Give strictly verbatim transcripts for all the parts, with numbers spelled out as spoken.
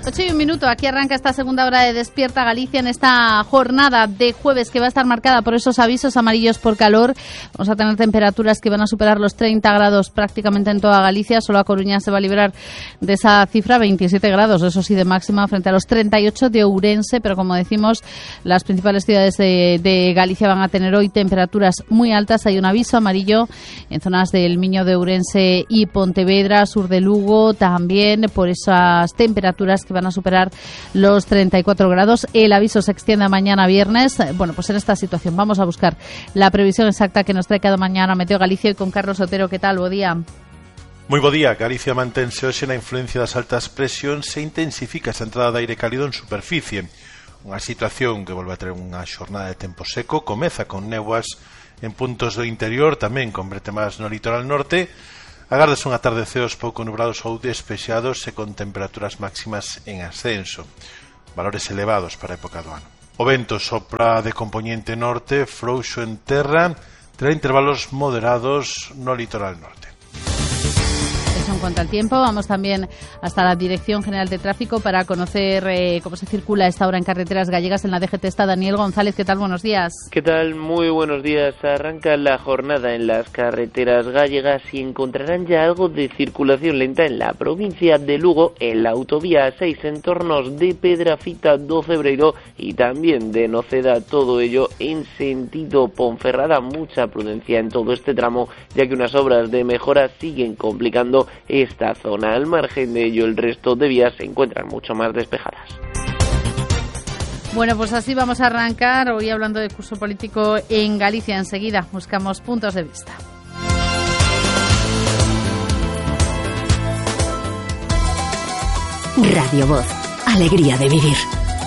ocho y un minuto, aquí arranca esta segunda hora de Despierta Galicia en esta jornada de jueves que va a estar marcada por esos avisos amarillos por calor. Vamos a tener temperaturas que van a superar los treinta grados prácticamente en toda Galicia. Solo a Coruña se va a librar de esa cifra, veintisiete grados, eso sí, de máxima frente a los treinta y ocho de Ourense, pero como decimos, las principales ciudades de, de Galicia van a tener hoy temperaturas muy altas. Hay un aviso amarillo en zonas del Miño de Ourense y Pontevedra, sur de Lugo, también por esas temperaturas que van a superar los treinta y cuatro grados. El aviso se extiende a mañana viernes. Bueno, pues en esta situación vamos a buscar la previsión exacta que nos trae cada mañana Meteo Galicia y con Carlos Otero. ¿Qué tal? Bo día. Moi bo día. Galicia mantense hoxe na influencia das altas presións e intensifica esa entrada de aire cálido en superficie. Unha situación que volve a ter unha xornada de tempo seco. Comeza con néboas en puntos do interior, tamén con bretemas no litoral norte. Agardas un atardeceos pouco nubrados ou despexados e con temperaturas máximas en ascenso, valores elevados para a época do ano. O vento sopra de compoñente norte, frouxo en terra, terá intervalos moderados no litoral norte. En cuanto al tiempo, vamos también hasta la Dirección General de Tráfico para conocer eh, cómo se circula a esta hora en carreteras gallegas. En la D G T está Daniel González. ¿Qué tal? Buenos días. ¿Qué tal? Muy buenos días. Arranca la jornada en las carreteras gallegas y encontrarán ya algo de circulación lenta en la provincia de Lugo, en la autovía A seis, en tornos de Pedrafita do Cebreiro y también de Noceda. Todo ello en sentido Ponferrada. Mucha prudencia en todo este tramo, ya que unas obras de mejora siguen complicando esta zona. Al margen de ello, el resto de vías se encuentran mucho más despejadas. Bueno, pues así vamos a arrancar hoy hablando de curso político en Galicia. Enseguida buscamos puntos de vista. Radio Voz, alegría de vivir.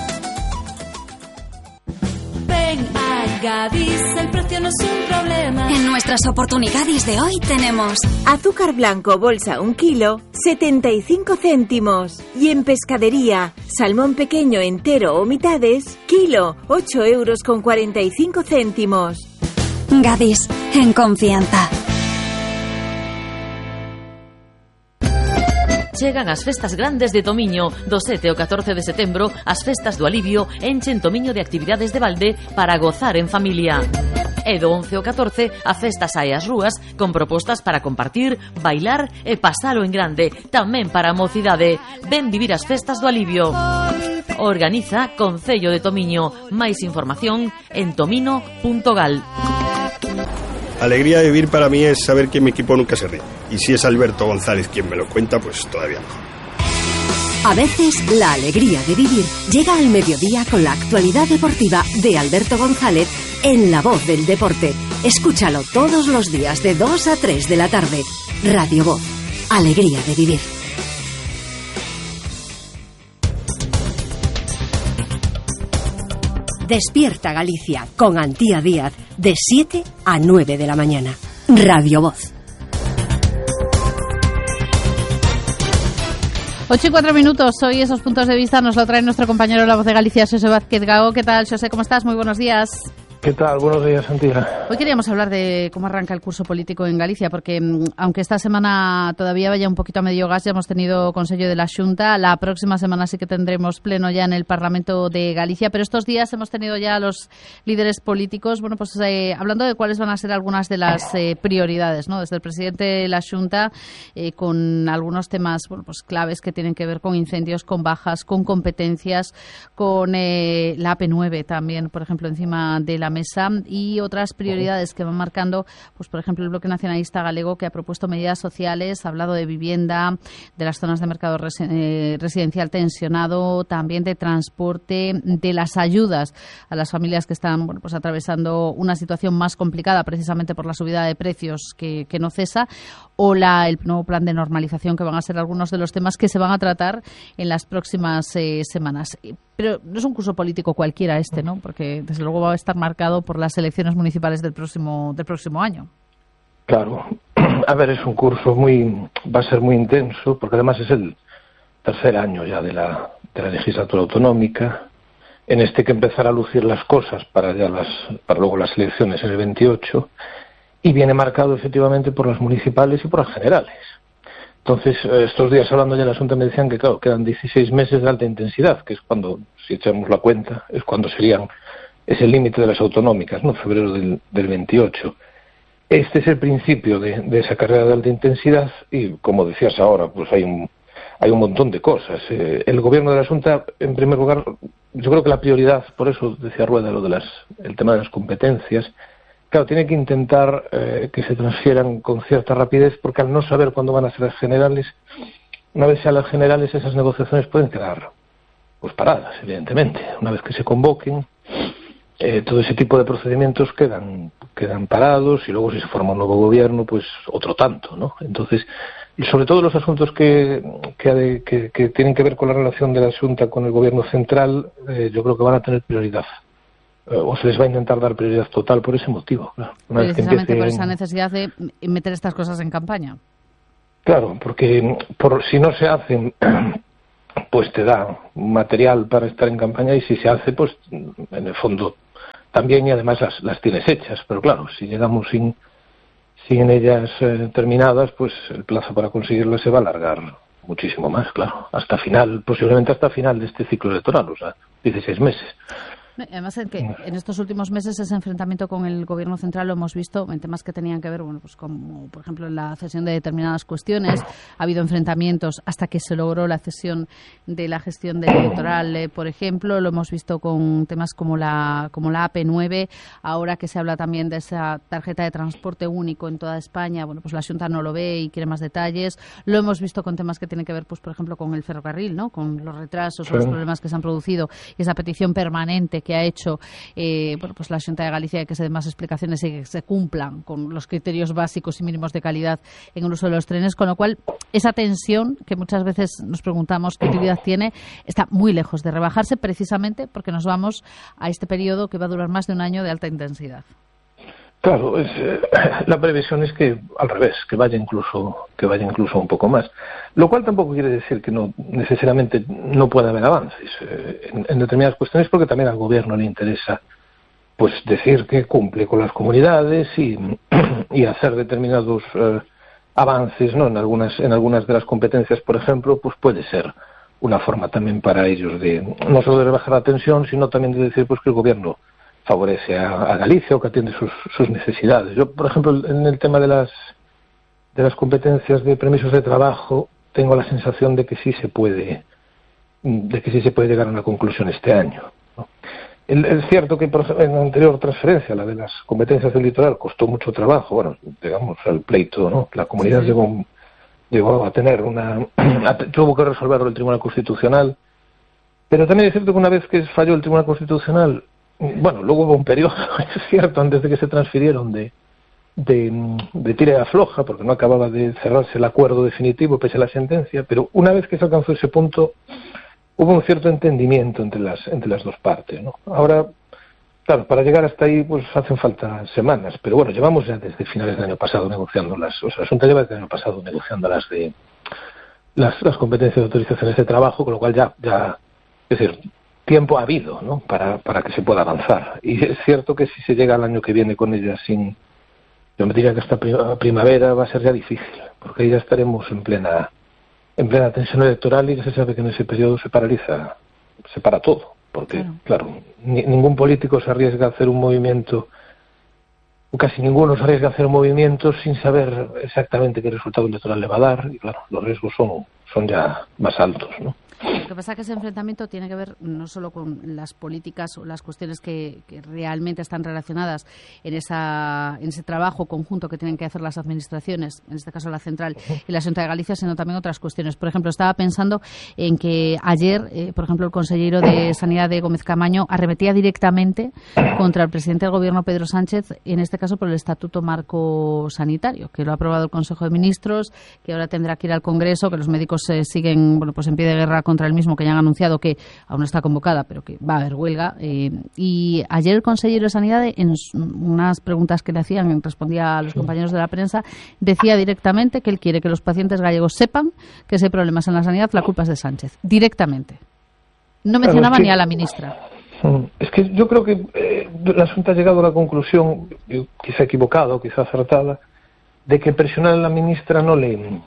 Gadis, el precio no es un problema. En nuestras oportunidades de hoy tenemos azúcar blanco bolsa un kilo, setenta y cinco céntimos. Y en pescadería, salmón pequeño entero o mitades, kilo, ocho euros con cuarenta y cinco céntimos. Gadis, en confianza. Chegan as festas grandes de Tomiño. Do sete ao catorce de setembro, as festas do alivio enchen Tomiño de actividades de balde para gozar en familia. E do once ao catorce, a festa sae ás rúas con propostas para compartir, bailar e pasalo en grande, tamén para a mocidade. Ven vivir as festas do alivio. Organiza Concello de Tomiño. Máis información en tomino punto gal. Alegría de vivir para mí es saber que mi equipo nunca se ríe. Y si es Alberto González quien me lo cuenta, pues todavía mejor. A veces, la alegría de vivir llega al mediodía con la actualidad deportiva de Alberto González en La Voz del Deporte. Escúchalo todos los días de dos a tres de la tarde. Radio Voz, alegría de vivir. Despierta Galicia con Antía Díaz de siete a nueve de la mañana. Radio Voz. Ocho y cuatro minutos. Hoy esos puntos de vista nos lo trae nuestro compañero de La Voz de Galicia, Xosé Vázquez Gago. ¿Qué tal, Xosé? ¿Cómo estás? Muy buenos días. ¿Qué tal? Buenos días, Antía. Hoy queríamos hablar de cómo arranca el curso político en Galicia, porque aunque esta semana todavía vaya un poquito a medio gas, ya hemos tenido Consello de la Xunta, la próxima semana sí que tendremos pleno ya en el Parlamento de Galicia, pero estos días hemos tenido ya a los líderes políticos, bueno, pues eh, hablando de cuáles van a ser algunas de las eh, prioridades, ¿no? Desde el presidente de la Xunta, eh, con algunos temas, bueno, pues claves que tienen que ver con incendios, con bajas, con competencias, con eh, la A P nueve también, por ejemplo, encima de la mesa, y otras prioridades que van marcando, pues por ejemplo el Bloque Nacionalista Galego, que ha propuesto medidas sociales, ha hablado de vivienda, de las zonas de mercado residencial tensionado, también de transporte, de las ayudas a las familias que están, bueno, pues atravesando una situación más complicada precisamente por la subida de precios que, que no cesa, o la, el nuevo plan de normalización, que van a ser algunos de los temas que se van a tratar en las próximas eh, semanas. Pero no es un curso político cualquiera este, ¿no? Porque desde luego va a estar marcado por las elecciones municipales del próximo del próximo año. Claro. A ver, es un curso muy va a ser muy intenso, porque además es el tercer año ya de la de la legislatura autonómica, en este que empezar a lucir las cosas para ya las para luego las elecciones en el veintiocho, y viene marcado efectivamente por las municipales y por las generales. Entonces, estos días hablando ya en la Asunta me decían que, claro, quedan dieciséis meses de alta intensidad, que es cuando, si echamos la cuenta, es cuando serían, es el límite de las autonómicas, ¿no? Febrero del, del veintiocho. Este es el principio de, de esa carrera de alta intensidad y, como decías ahora, pues hay un, hay un montón de cosas. Eh, el gobierno de la Asunta, en primer lugar, yo creo que la prioridad, por eso decía Rueda lo de las, el tema de las competencias, claro, tiene que intentar eh, que se transfieran con cierta rapidez, porque al no saber cuándo van a ser las generales, una vez sean las generales, esas negociaciones pueden quedar pues paradas, evidentemente. Una vez que se convoquen, eh, todo ese tipo de procedimientos quedan quedan parados y luego si se forma un nuevo gobierno, pues otro tanto, ¿no? Entonces, sobre todo los asuntos que que, de, que, que tienen que ver con la relación de la Xunta con el gobierno central, eh, yo creo que van a tener prioridad. O se les va a intentar dar prioridad total por ese motivo. Claro. Una vez que Precisamente empiece... por esa necesidad de meter estas cosas en campaña. Claro, porque por, si no se hacen, pues te da material para estar en campaña, y si se hace, pues en el fondo también, y además las, las tienes hechas. Pero claro, si llegamos sin, sin ellas eh, terminadas, pues el plazo para conseguirlas se va a alargar muchísimo más, claro. Hasta final, posiblemente hasta final de este ciclo electoral, o sea, dieciséis meses. Además, en, que en estos últimos meses ese enfrentamiento con el gobierno central lo hemos visto en temas que tenían que ver, bueno, pues como por ejemplo en la cesión de determinadas cuestiones. Ha habido enfrentamientos hasta que se logró la cesión de la gestión del electoral, eh, por ejemplo. Lo hemos visto con temas como la como la A P nueve. Ahora que se habla también de esa tarjeta de transporte único en toda España, bueno, pues la Xunta no lo ve y quiere más detalles. Lo hemos visto con temas que tienen que ver, pues por ejemplo, con el ferrocarril, ¿no? Con los retrasos, sí, o los problemas que se han producido, y esa petición permanente que ha hecho eh, bueno, pues la Xunta de Galicia, de que se den más explicaciones y que se cumplan con los criterios básicos y mínimos de calidad en el uso de los trenes, con lo cual esa tensión que muchas veces nos preguntamos qué utilidad tiene está muy lejos de rebajarse, precisamente porque nos vamos a este periodo que va a durar más de un año de alta intensidad. Claro, es, eh, la previsión es que al revés, que vaya incluso que vaya incluso un poco más, lo cual tampoco quiere decir que no necesariamente no pueda haber avances eh, en, en determinadas cuestiones, porque también al gobierno le interesa pues decir que cumple con las comunidades y, y hacer determinados eh, avances, ¿no? En algunas en algunas de las competencias, por ejemplo, pues puede ser una forma también para ellos de no solo de rebajar la tensión, sino también de decir pues que el gobierno favorece a, a Galicia o que atiende sus, sus necesidades. Yo, por ejemplo, en el tema de las de las competencias de permisos de trabajo, tengo la sensación de que sí se puede de que sí se puede llegar a una conclusión este año, ¿no? El, es cierto que por ejemplo, en la anterior transferencia, la de las competencias del litoral, costó mucho trabajo. Bueno, digamos, al pleito, ¿no? La comunidad sí. llegó llegó a tener una a, tuvo que resolverlo el Tribunal Constitucional, pero también es cierto que una vez que falló el Tribunal Constitucional, bueno, luego hubo un periodo, es cierto, antes de que se transfirieron de, de, de tira y afloja, porque no acababa de cerrarse el acuerdo definitivo pese a la sentencia, pero una vez que se alcanzó ese punto, hubo un cierto entendimiento entre las entre las dos partes, ¿no? Ahora, claro, para llegar hasta ahí pues hacen falta semanas, pero bueno, llevamos ya desde finales del año pasado negociándolas, o sea, la Asunta lleva desde el año pasado negociándolas de las, las competencias de autorizaciones de trabajo, con lo cual ya, ya es decir, tiempo ha habido, ¿no? Para, para que se pueda avanzar. Y es cierto que si se llega al año que viene con ellas sin... Yo me diría que hasta primavera va a ser ya difícil, porque ahí ya estaremos en plena en plena tensión electoral, y ya se sabe que en ese periodo se paraliza, se para todo. Porque, claro, claro ni, ningún político se arriesga a hacer un movimiento, o casi ninguno se arriesga a hacer un movimiento sin saber exactamente qué resultado electoral le va a dar, y claro, los riesgos son, son ya más altos, ¿no? Lo que pasa es que ese enfrentamiento tiene que ver no solo con las políticas o las cuestiones que, que realmente están relacionadas en, esa, en ese trabajo conjunto que tienen que hacer las administraciones, en este caso la Central y la Xunta de Galicia, sino también otras cuestiones. Por ejemplo, estaba pensando en que ayer, eh, por ejemplo, el consejero de Sanidad de Gómez Camaño arremetía directamente contra el presidente del Gobierno, Pedro Sánchez, en este caso por el Estatuto Marco Sanitario, que lo ha aprobado el Consejo de Ministros, que ahora tendrá que ir al Congreso, que los médicos eh, siguen bueno, pues en pie de guerra contra el mismo, que ya han anunciado que aún no está convocada, pero que va a haber huelga. Eh, y ayer el consejero de Sanidad, en unas preguntas que le hacían, respondía a los compañeros de la prensa, decía directamente que él quiere que los pacientes gallegos sepan que si hay problemas en la sanidad, la culpa es de Sánchez. Directamente. No mencionaba claro, es que, ni a la ministra. Es que yo creo que eh, la Asunta ha llegado a la conclusión, quizá equivocada o quizá acertada, de que presionar a la ministra no le...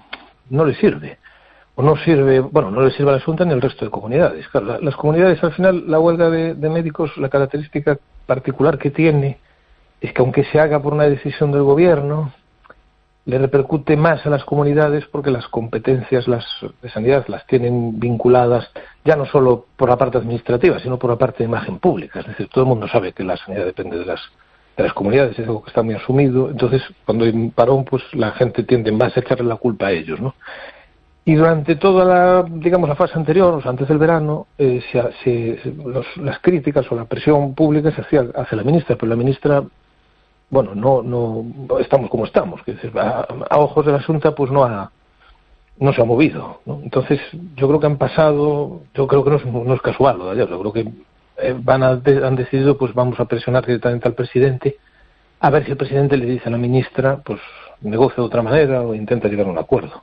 no le sirve. O no sirve, bueno, no le sirve a la Xunta ni al resto de comunidades. Claro, la, las comunidades, al final, la huelga de, de médicos, la característica particular que tiene es que aunque se haga por una decisión del gobierno, le repercute más a las comunidades porque las competencias las de sanidad las tienen vinculadas ya no solo por la parte administrativa, sino por la parte de imagen pública. Es decir, todo el mundo sabe que la sanidad depende de las de las comunidades, es algo que está muy asumido. Entonces, cuando hay un parón, pues la gente tiende más a echarle la culpa a ellos, ¿no? Y durante toda la, digamos, la fase anterior, o sea, antes del verano, eh, se, se, los, las críticas o la presión pública se hacía hacia la ministra, pero la ministra, bueno, no, no estamos como estamos, que es, a, a ojos de la Xunta, pues no ha, no se ha movido, ¿no? Entonces, yo creo que han pasado, yo creo que no es, no es casual lo de ayer, yo creo que eh, van a, de, han decidido, pues vamos a presionar directamente al presidente, a ver si el presidente le dice a la ministra, pues negocia de otra manera o intenta llegar a un acuerdo.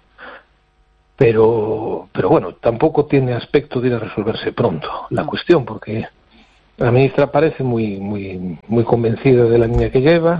Pero, pero bueno, tampoco tiene aspecto de ir a resolverse pronto la cuestión, porque la ministra parece muy, muy, muy convencida de la línea que lleva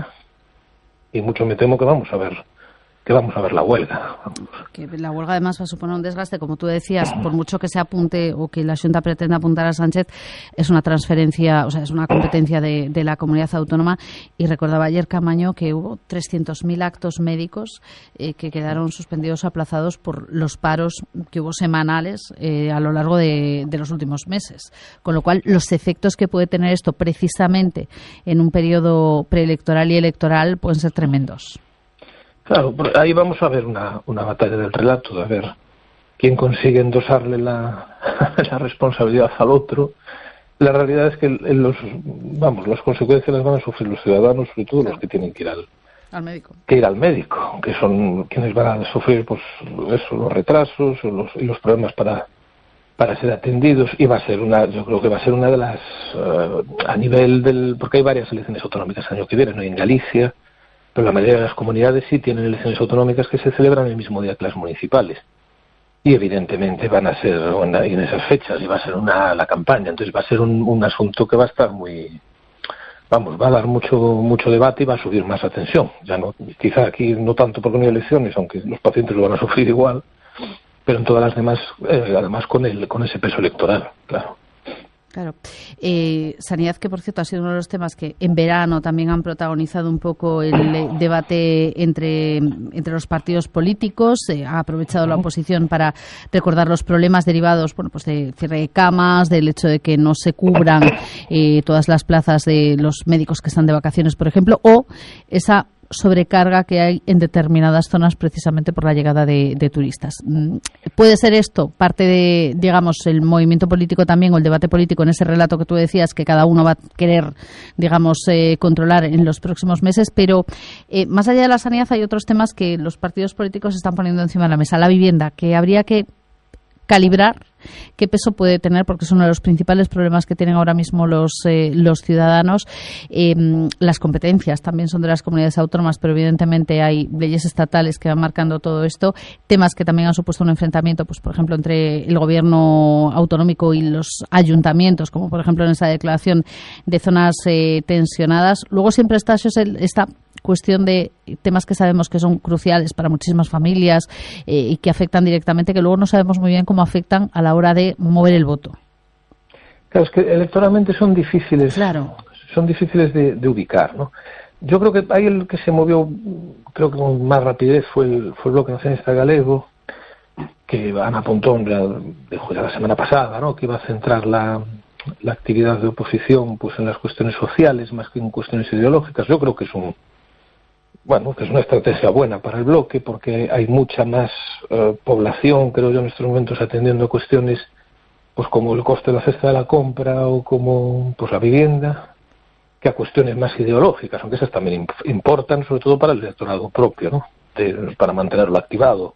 y mucho me temo que vamos a ver, que vamos a ver la huelga. Que la huelga además va a suponer un desgaste, como tú decías, por mucho que se apunte o que la Xunta pretenda apuntar a Sánchez, es una transferencia, o sea, es una competencia de, de la comunidad autónoma. Y recordaba ayer Camaño que hubo trescientos mil actos médicos eh, que quedaron suspendidos o aplazados por los paros que hubo semanales eh, a lo largo de, de los últimos meses. Con lo cual, los efectos que puede tener esto precisamente en un periodo preelectoral y electoral pueden ser tremendos. Claro, ahí vamos a ver una, una batalla del relato, de ver quién consigue endosarle la, la responsabilidad al otro. La realidad es que los, vamos, las consecuencias las van a sufrir los ciudadanos, sobre todo los que tienen que ir al, al médico, que ir al médico, que son quienes van a sufrir, pues, eso, los retrasos o los, y los problemas para para ser atendidos. Y va a ser una, yo creo que va a ser una de las uh, a nivel del, porque hay varias elecciones autonómicas el año que viene, ¿no? En Galicia. Pero la mayoría de las comunidades sí tienen elecciones autonómicas que se celebran el mismo día que las municipales. Y evidentemente van a ser bueno, en esas fechas y va a ser una la campaña. Entonces va a ser un, un asunto que va a estar muy... Vamos, va a dar mucho mucho debate y va a subir más la tensión. Ya no, quizá aquí no tanto porque no hay elecciones, aunque los pacientes lo van a sufrir igual, pero en todas las demás, eh, además con el con ese peso electoral, claro. Claro. Eh, sanidad, que por cierto ha sido uno de los temas que en verano también han protagonizado un poco el eh, debate entre, entre los partidos políticos. Eh, ha aprovechado la oposición para recordar los problemas derivados, bueno, pues de cierre de camas, del hecho de que no se cubran eh, todas las plazas de los médicos que están de vacaciones, por ejemplo, o esa sobrecarga que hay en determinadas zonas precisamente por la llegada de, de turistas. ¿Puede ser esto parte de, digamos, el movimiento político también o el debate político en ese relato que tú decías que cada uno va a querer, digamos, eh, controlar en los próximos meses? Pero eh, más allá de la sanidad hay otros temas que los partidos políticos están poniendo encima de la mesa. La vivienda, que habría que calibrar qué peso puede tener, porque es uno de los principales problemas que tienen ahora mismo los eh, los ciudadanos. Eh, las competencias también son de las comunidades autónomas, pero evidentemente hay leyes estatales que van marcando todo esto. Temas que también han supuesto un enfrentamiento, pues por ejemplo, entre el gobierno autonómico y los ayuntamientos, como por ejemplo en esa declaración de zonas eh, tensionadas. Luego siempre está esta cuestión de temas que sabemos que son cruciales para muchísimas familias eh, y que afectan directamente, que luego no sabemos muy bien cómo afectan a la hora de mover el voto. Claro, es que electoralmente son difíciles, claro. son difíciles de, de ubicar, ¿no? Yo creo que ahí el que se movió, creo que con más rapidez fue el, fue el Bloque Nacionalista Galego, que Ana Pontón dijo ya la semana pasada, ¿no?, que iba a centrar la, la actividad de oposición pues en las cuestiones sociales más que en cuestiones ideológicas. Yo creo que es un Bueno, que es una estrategia buena para el bloque porque hay mucha más uh, población, creo yo, en estos momentos atendiendo a cuestiones pues como el coste de la cesta de la compra o como pues la vivienda, que a cuestiones más ideológicas, aunque esas también imp- importan, sobre todo para el electorado propio, ¿no?, de, para mantenerlo activado.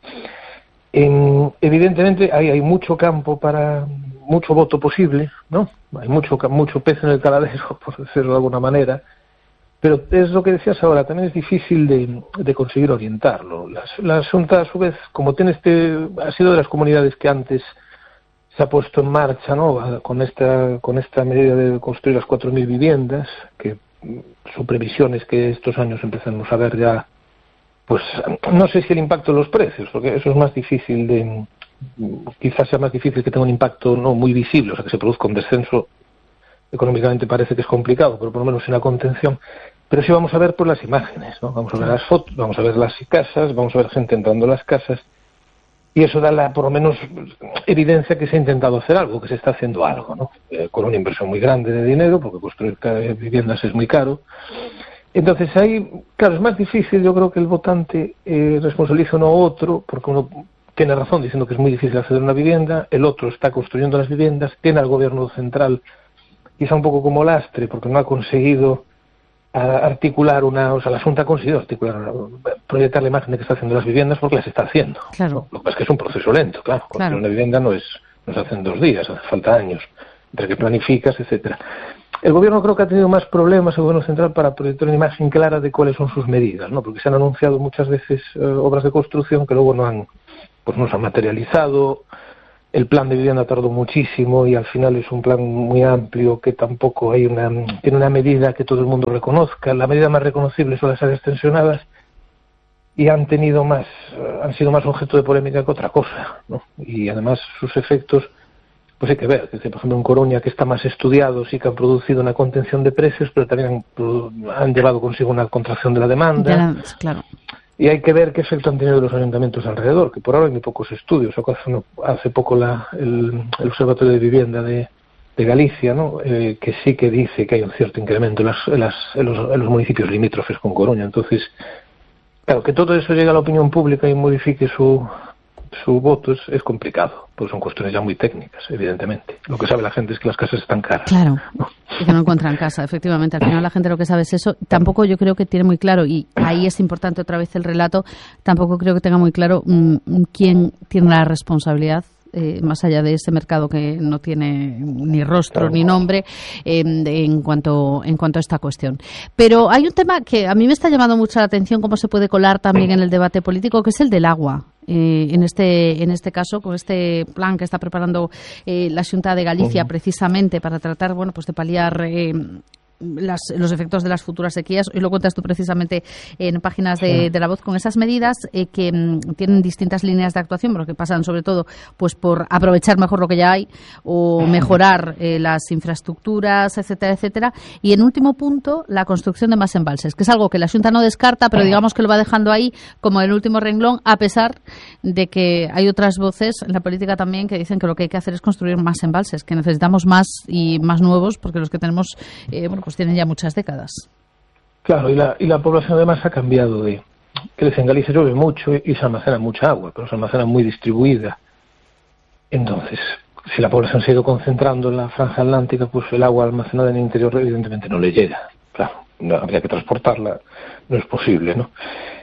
En, evidentemente ahí hay mucho campo para mucho voto posible, ¿no? Hay mucho mucho pez en el caladero, por decirlo de alguna manera. Pero es lo que decías ahora, también es difícil de, de conseguir orientarlo. La, la Xunta, a su vez, como tiene este, ha sido de las comunidades que antes se ha puesto en marcha, ¿no?, con esta, con esta medida de construir las cuatro mil viviendas, que su previsión es que estos años empezamos a ver ya pues no sé si el impacto de los precios, porque eso es más difícil de, quizás sea más difícil que tenga un impacto no muy visible, o sea, que se produzca un descenso, económicamente parece que es complicado, pero por lo menos en la contención. Pero sí vamos a ver por las imágenes, ¿no? Vamos a ver las fotos, vamos a ver las casas, vamos a ver gente entrando a las casas, y eso da la, por lo menos, evidencia que se ha intentado hacer algo, que se está haciendo algo, ¿no? Eh, con una inversión muy grande de dinero, porque construir viviendas es muy caro. Entonces ahí, claro, es más difícil, yo creo que el votante eh, responsabiliza uno a otro, porque uno tiene razón diciendo que es muy difícil acceder a una vivienda, el otro está construyendo las viviendas, tiene al gobierno central quizá un poco como lastre, porque no ha conseguido a articular una, o sea, la Junta ha conseguido articular, proyectar la imagen de que está haciendo las viviendas porque las está haciendo. Claro. Lo que pasa es que es un proceso lento, claro. Construir claro. una vivienda no es, no se hace en dos días, hace falta años, entre que planificas, etcétera. El gobierno creo que ha tenido más problemas, el gobierno central, para proyectar una imagen clara de cuáles son sus medidas, ¿no? Porque se han anunciado muchas veces eh, obras de construcción que luego no han, pues no se han materializado. El plan de vivienda tardó muchísimo y al final es un plan muy amplio que tampoco hay una, tiene una medida que todo el mundo reconozca. La medida más reconocible son las áreas tensionadas y han tenido más, han sido más objeto de polémica que otra cosa, ¿no? Y además sus efectos, pues hay que ver, que, por ejemplo en Coruña, que está más estudiado, sí que han producido una contención de precios, pero también han, han llevado consigo una contracción de la demanda. Ya, claro. Y hay que ver qué efecto han tenido los ayuntamientos alrededor, que por ahora hay muy pocos estudios. Hace, hace poco la, el, el Observatorio de Vivienda de, de Galicia, ¿no? Eh, que sí que dice que hay un cierto incremento en, las, en, las, en, los, en los municipios limítrofes con Coruña. Entonces, claro, que todo eso llegue a la opinión pública y modifique su, su voto es, es complicado, porque son cuestiones ya muy técnicas, evidentemente. Lo que sabe la gente es que las casas están caras. Claro, y que no encuentran casa, efectivamente. Al final la gente lo que sabe es eso. Tampoco yo creo que tiene muy claro, y ahí es importante otra vez el relato, tampoco creo que tenga muy claro mmm, quién tiene la responsabilidad, eh, más allá de ese mercado que no tiene ni rostro ni nombre, eh, en cuanto en cuanto a esta cuestión. Pero hay un tema que a mí me está llamando mucho la atención, cómo se puede colar también en el debate político, que es el del agua. Eh, en este en este caso, con este plan que está preparando eh, la Xunta de Galicia, uh-huh. precisamente para tratar, bueno, pues de paliar eh, Las, los efectos de las futuras sequías. Hoy lo cuentas tú precisamente en páginas de, de La Voz, con esas medidas eh, que m, tienen distintas líneas de actuación, pero que pasan sobre todo pues por aprovechar mejor lo que ya hay o mejorar eh, las infraestructuras, etcétera, etcétera. Y en último punto, la construcción de más embalses, que es algo que la Xunta no descarta, pero digamos que lo va dejando ahí como el último renglón, a pesar de que hay otras voces en la política también que dicen que lo que hay que hacer es construir más embalses, que necesitamos más y más nuevos, porque los que tenemos, eh, bueno, pues tienen ya muchas décadas. Claro, y la, y la población además ha cambiado de... Que en Galicia llueve mucho y se almacena mucha agua, pero se almacena muy distribuida. Entonces, si la población se ha ido concentrando en la franja atlántica, pues el agua almacenada en el interior evidentemente no le llega. Claro, no, habría que transportarla, no es posible, ¿no?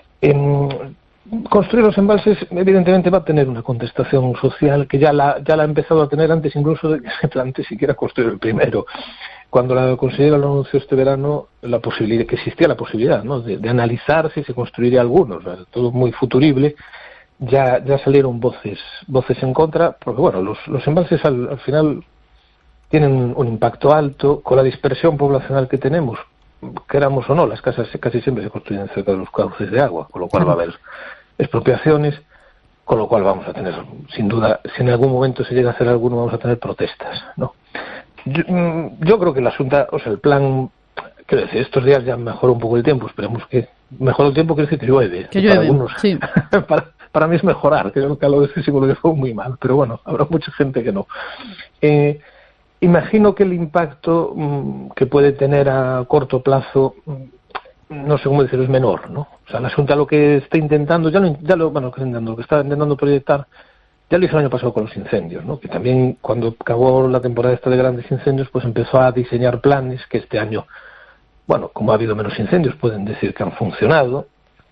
En, construir los embalses evidentemente va a tener una contestación social que ya la, ya la ha empezado a tener antes incluso de que se plantee siquiera construir el primero. Cuando la consejera lo anunció este verano, la posibilidad, que existía la posibilidad, ¿no?, de, de analizar si se construiría alguno, o sea, todo muy futurible, ya ya salieron voces voces en contra, porque bueno, los, los embalses al, al final tienen un impacto alto, con la dispersión poblacional que tenemos, queramos o no, las casas casi siempre se construyen cerca de los cauces de agua, con lo cual va a haber expropiaciones, con lo cual vamos a tener, sin duda, si en algún momento se llega a hacer alguno, vamos a tener protestas, ¿no? Yo, yo creo que la Xunta, o sea, el plan, quiero decir, estos días ya mejora un poco el tiempo, esperemos que mejora el tiempo, quiere decir que llueve. Que llueve, para algunos, sí. para, para mí es mejorar, creo que a lo de físico lo fue muy mal, pero bueno, habrá mucha gente que no. Eh, imagino que el impacto mmm, que puede tener a corto plazo, mmm, no sé cómo decirlo, es menor, ¿no? O sea, la Xunta lo que está intentando, ya lo, ya lo, bueno, lo que está intentando proyectar, ya lo hizo el año pasado con los incendios, ¿no? Que también cuando acabó la temporada esta de grandes incendios, pues empezó a diseñar planes que este año, bueno, como ha habido menos incendios, pueden decir que han funcionado,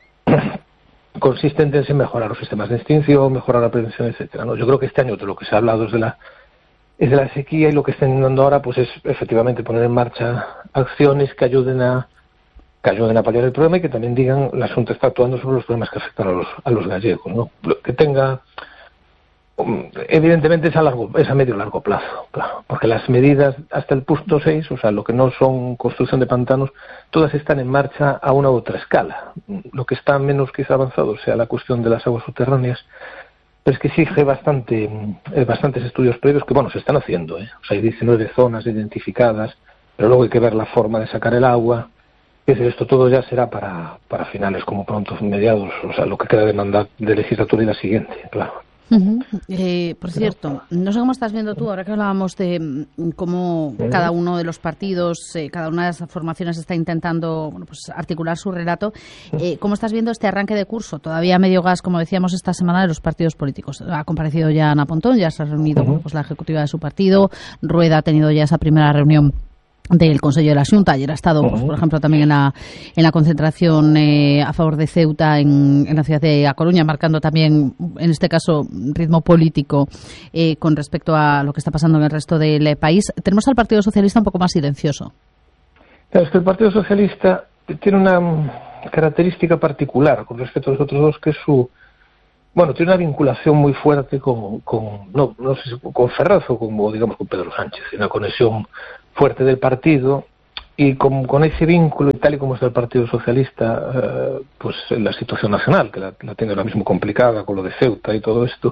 consistentes en mejorar los sistemas de extinción, mejorar la prevención, etcétera, ¿no? Yo creo que este año de lo que se ha hablado es de la es de la sequía, y lo que están intentando ahora pues es efectivamente poner en marcha acciones que ayuden a que ayuden a paliar el problema y que también digan la Xunta está actuando sobre los problemas que afectan a los a los gallegos, ¿no? Que tenga Evidentemente es a, largo, es a medio y largo plazo, claro, porque las medidas hasta el punto seis, o sea, lo que no son construcción de pantanos, todas están en marcha a una u otra escala. Lo que está menos quizá avanzado sea la cuestión de las aguas subterráneas, pero es que exige bastante, eh, bastantes estudios previos que, bueno, se están haciendo, ¿eh? O sea, hay diecinueve zonas identificadas, pero luego hay que ver la forma de sacar el agua. Es decir, esto todo ya será para, para finales, como pronto, mediados, o sea, lo que queda de mandato de legislatura y la siguiente, claro. Uh-huh. Eh, por cierto, no sé cómo estás viendo tú, ahora que hablábamos de cómo uh-huh. cada uno de los partidos, eh, cada una de las formaciones está intentando bueno, pues articular su relato, eh, ¿cómo estás viendo este arranque de curso? Todavía a medio gas, como decíamos esta semana, de los partidos políticos. Ha comparecido ya Ana Pontón, ya se ha reunido uh-huh. pues, la ejecutiva de su partido, Rueda ha tenido ya esa primera reunión del Consejo de la Xunta. Ayer ha estado, uh-huh. pues, por ejemplo, también en la en la concentración eh, a favor de Ceuta en, en la ciudad de A Coruña, marcando también, en este caso, ritmo político eh, con respecto a lo que está pasando en el resto del país. Tenemos al Partido Socialista un poco más silencioso. Claro, es que el Partido Socialista tiene una característica particular con respecto a los otros dos, que es su... Bueno, tiene una vinculación muy fuerte con, con no, no sé si con Ferraz o con, o digamos, con Pedro Sánchez, una conexión fuerte del partido, y con, con ese vínculo, y tal y como está el Partido Socialista, eh, pues en la situación nacional, que la, la tiene ahora mismo complicada con lo de Ceuta y todo esto,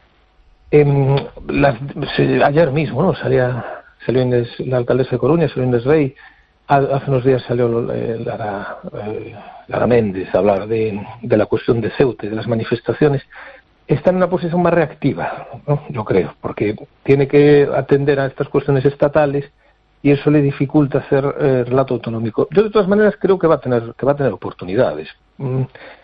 eh, la, se, ayer mismo, ¿no? Salía, salió Inés, la alcaldesa de Coruña, salió Inés Rey, hace unos días salió eh, Lara, eh, Lara Méndez a hablar de, de la cuestión de Ceuta y de las manifestaciones. Está en una posición más reactiva, ¿no? Yo creo, porque tiene que atender a estas cuestiones estatales y eso le dificulta hacer eh, relato autonómico. Yo de todas maneras creo que va a tener que va a tener oportunidades. Mm.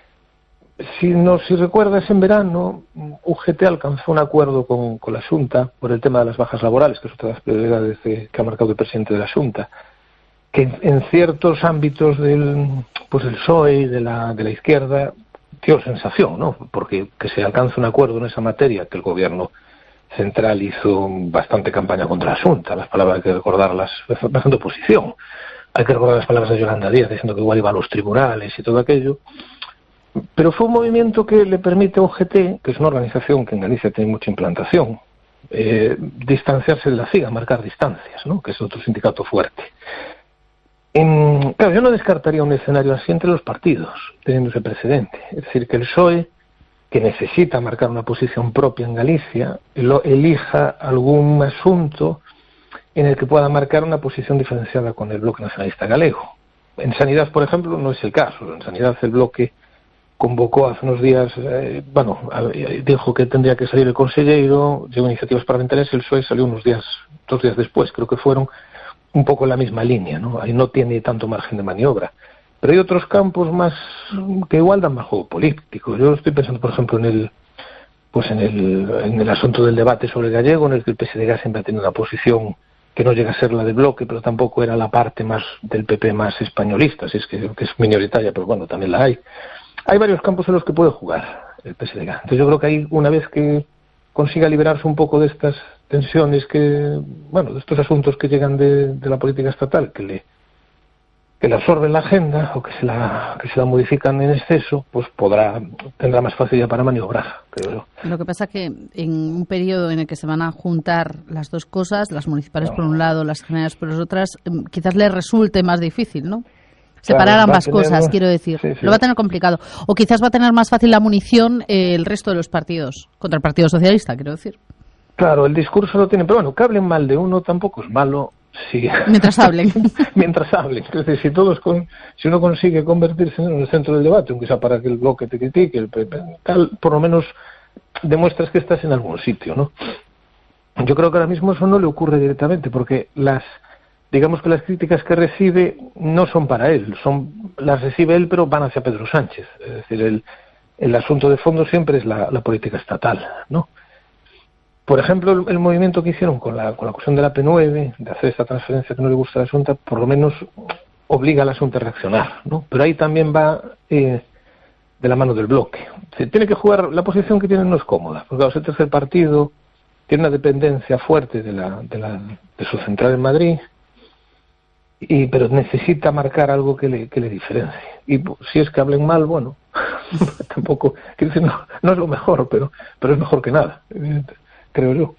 Si no, si recuerdas, en verano U G T alcanzó un acuerdo con, con la Xunta por el tema de las bajas laborales, que es otra de las prioridades de, que ha marcado el presidente de la Xunta, que en, en ciertos ámbitos del pues del P S O E y de la de la izquierda dio sensación, ¿no? Porque que se alcance un acuerdo en esa materia, que el gobierno central hizo bastante campaña contra la Xunta, las palabras hay que recordarlas, bastante oposición, hay que recordar las palabras de Yolanda Díaz diciendo que igual iba a los tribunales y todo aquello, pero fue un movimiento que le permite a U G T, que es una organización que en Galicia tiene mucha implantación, eh, distanciarse de la C I G, marcar distancias, ¿no? Que es otro sindicato fuerte. En, claro, yo no descartaría un escenario así entre los partidos, teniendo ese precedente, es decir, que el P S O E, que necesita marcar una posición propia en Galicia, lo elija algún asunto en el que pueda marcar una posición diferenciada con el Bloque Nacionalista Galego. En Sanidad, por ejemplo, no es el caso. En Sanidad el Bloque convocó hace unos días, eh, bueno, dijo que tendría que salir el consejero, llevó iniciativas parlamentarias, el P S O E salió unos días, dos días después, creo que fueron un poco en la misma línea, ¿no? Ahí no tiene tanto margen de maniobra. Pero hay otros campos más que igual dan más juego político. Yo estoy pensando, por ejemplo, en el pues en el, en el asunto del debate sobre el gallego, en el que el P S D G siempre ha tenido una posición que no llega a ser la del Bloque, pero tampoco era la parte más del P P más españolista, si es que, que es minoritaria, pero bueno, también la hay. Hay varios campos en los que puede jugar el P S D G. Entonces yo creo que ahí, una vez que consiga liberarse un poco de estas tensiones que, bueno, de estos asuntos que llegan de, de la política estatal, que le que le absorben la agenda o que se la que se la modifican en exceso, pues podrá tendrá más facilidad para maniobrar, creo yo. Lo que pasa que en un periodo en el que se van a juntar las dos cosas, las municipales no. por un lado, las generales por las otras, quizás le resulte más difícil, ¿no? Separar claro, ambas tener, cosas, quiero decir. Sí, sí. Lo va a tener complicado. O quizás va a tener más fácil la munición eh, el resto de los partidos, contra el Partido Socialista, quiero decir. Claro, el discurso lo tiene, pero bueno, que hablen mal de uno tampoco es malo. Sí. Mientras hablen. Mientras hablen. Es decir, si todos con, si uno consigue convertirse en el centro del debate, aunque sea para que el Bloque te critique, el P P, tal, por lo menos demuestras que estás en algún sitio, ¿no? Yo creo que ahora mismo eso no le ocurre directamente, porque las, digamos que las críticas que recibe no son para él, son las recibe él, pero van hacia Pedro Sánchez. Es decir, el, el asunto de fondo siempre es la, la política estatal, ¿no? Por ejemplo, el, el movimiento que hicieron con la, con la cuestión de la P nueve, de hacer esta transferencia que no le gusta a la Xunta, por lo menos obliga a la Xunta a reaccionar, ¿no? Pero ahí también va eh, de la mano del Bloque. Se tiene que jugar, la posición que tienen no es cómoda, porque claro, el tercer partido tiene una dependencia fuerte de, la, de, la, de su central en Madrid, y pero necesita marcar algo que le, que le diferencie. Y si es que hablen mal, bueno, tampoco, quiero decir, no, no es lo mejor, pero, pero es mejor que nada, creo yo.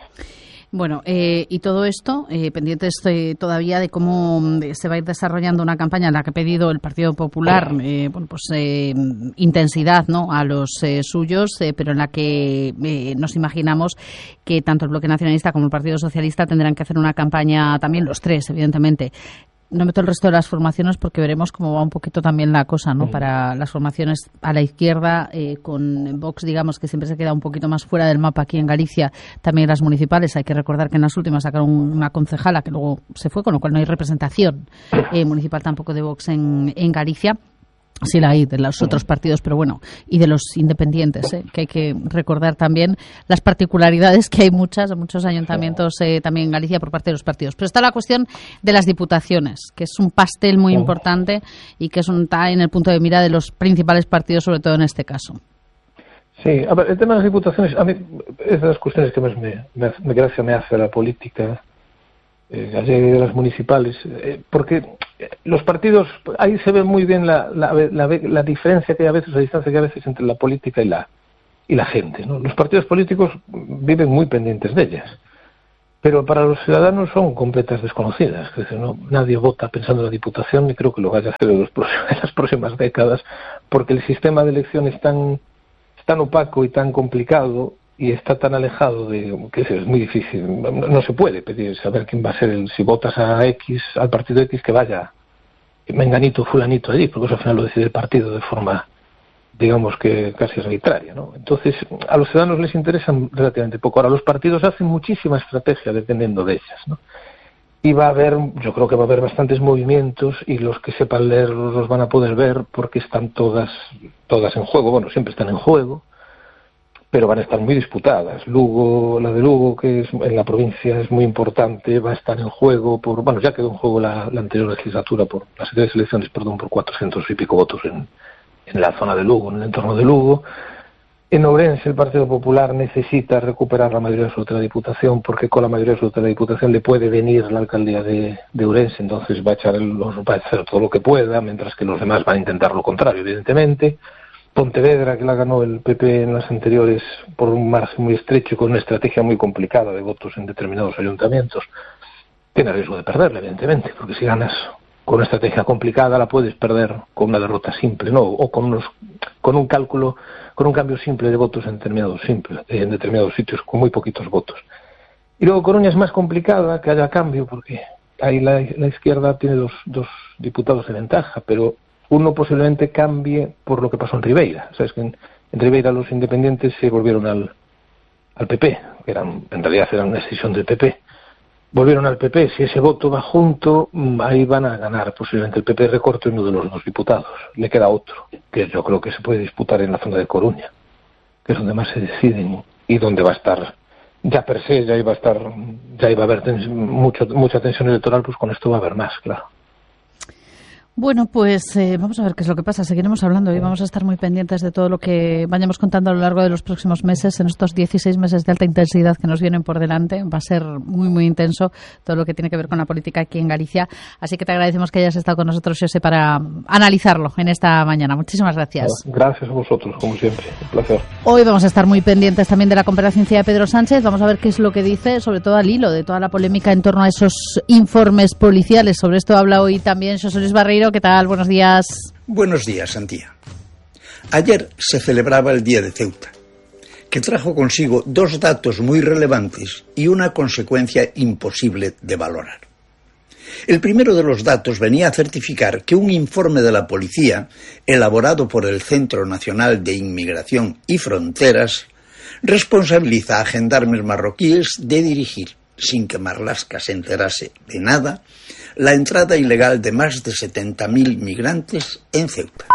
Bueno, eh, y todo esto, eh, pendientes eh, todavía de cómo se va a ir desarrollando una campaña en la que ha pedido el Partido Popular, eh, bueno, pues eh, intensidad, ¿no?, a los eh, suyos, eh, pero en la que eh, nos imaginamos que tanto el Bloque Nacionalista como el Partido Socialista tendrán que hacer una campaña, también los tres, evidentemente. No meto el resto de las formaciones porque veremos cómo va un poquito también la cosa, ¿no? Para las formaciones a la izquierda, eh, con Vox, digamos, que siempre se queda un poquito más fuera del mapa aquí en Galicia, también las municipales. Hay que recordar que en las últimas sacaron una concejala que luego se fue, con lo cual no hay representación eh, municipal tampoco de Vox en, en Galicia. Sí la hay de los otros partidos, pero bueno, y de los independientes, ¿eh? Que hay que recordar también las particularidades que hay muchas, muchos ayuntamientos eh, también en Galicia por parte de los partidos. Pero está la cuestión de las diputaciones, que es un pastel muy importante y que es un, está en el punto de mira de los principales partidos, sobre todo en este caso. Sí, a ver, el tema de las diputaciones, a mí es de las cuestiones que más me, me, me gracia me hace a la política eh, gallega, de las municipales, eh, porque los partidos, ahí se ve muy bien la, la, la, la diferencia que hay a veces, la distancia que hay a veces entre la política y la y la gente, ¿no? Los partidos políticos viven muy pendientes de ellas, pero para los ciudadanos son completas desconocidas. Es decir, no, nadie vota pensando en la Diputación, ni creo que lo vaya a hacer en, los próximos, en las próximas décadas, porque el sistema de elección es tan, tan opaco y tan complicado y está tan alejado de que es muy difícil. No, no se puede pedir saber quién va a ser el, si votas a X, al partido X, que vaya menganito, fulanito allí, porque eso al final lo decide el partido de forma, digamos que casi arbitraria, ¿no? Entonces, a los ciudadanos les interesan relativamente poco. Ahora, los partidos hacen muchísima estrategia dependiendo de ellas, ¿no? Y va a haber, yo creo que va a haber bastantes movimientos, y los que sepan leer los van a poder ver, porque están todas, todas en juego. Bueno, siempre están en juego, pero van a estar muy disputadas. Lugo, la de Lugo, que es en la provincia es muy importante, va a estar en juego por, bueno, ya quedó en juego la, la anterior legislatura, por las anteriores elecciones, perdón, por cuatrocientos y pico votos en, en la zona de Lugo, en el entorno de Lugo. En Ourense el Partido Popular necesita recuperar la mayoría absoluta de la Diputación, porque con la mayoría absoluta de la Diputación le puede venir la alcaldía de, de Ourense, entonces va a echar el, va a hacer todo lo que pueda, mientras que los demás van a intentar lo contrario, evidentemente. Pontevedra, que la ganó el P P en las anteriores por un margen muy estrecho y con una estrategia muy complicada de votos en determinados ayuntamientos, tiene riesgo de perderla, evidentemente, porque si ganas con una estrategia complicada la puedes perder con una derrota simple, ¿no? O con unos, con un cálculo, con un cambio simple de votos en determinados simples, en determinados sitios con muy poquitos votos. Y luego Coruña es más complicada que haya cambio, porque ahí la, la izquierda tiene dos, dos diputados de ventaja, pero uno posiblemente cambie por lo que pasó en Ribeira. O sea, es que en, en Ribeira los independientes se volvieron al, al P P, que eran, en realidad eran una decisión del P P. Volvieron al P P. Si ese voto va junto, ahí van a ganar posiblemente el P P, recorte uno de los dos diputados. Le queda otro, que yo creo que se puede disputar en la zona de Coruña, que es donde más se deciden y donde va a estar, ya per se, ya iba a estar, ya iba a haber tens, mucho, mucha tensión electoral, pues con esto va a haber más, claro. Bueno, pues eh, vamos a ver qué es lo que pasa. Seguiremos hablando y vamos a estar muy pendientes de todo lo que vayamos contando a lo largo de los próximos meses, en estos dieciséis meses de alta intensidad que nos vienen por delante. Va a ser muy, muy intenso todo lo que tiene que ver con la política aquí en Galicia. Así que te agradecemos que hayas estado con nosotros, José, para analizarlo en esta mañana. Muchísimas gracias. Gracias a vosotros, como siempre. Un placer. Hoy vamos a estar muy pendientes también de la comparecencia de Pedro Sánchez. Vamos a ver qué es lo que dice, sobre todo al hilo de toda la polémica en torno a esos informes policiales. Sobre esto habla hoy también José Luis Barreiro. ¿Qué tal? Buenos días. Buenos días, Antía. Ayer se celebraba el Día de Ceuta, que trajo consigo dos datos muy relevantes y una consecuencia imposible de valorar. El primero de los datos venía a certificar que un informe de la policía, elaborado por el Centro Nacional de Inmigración y Fronteras, responsabiliza a gendarmes marroquíes de dirigir, sin que Marlaska se enterase de nada, la entrada ilegal de más de setenta mil migrantes en Ceuta.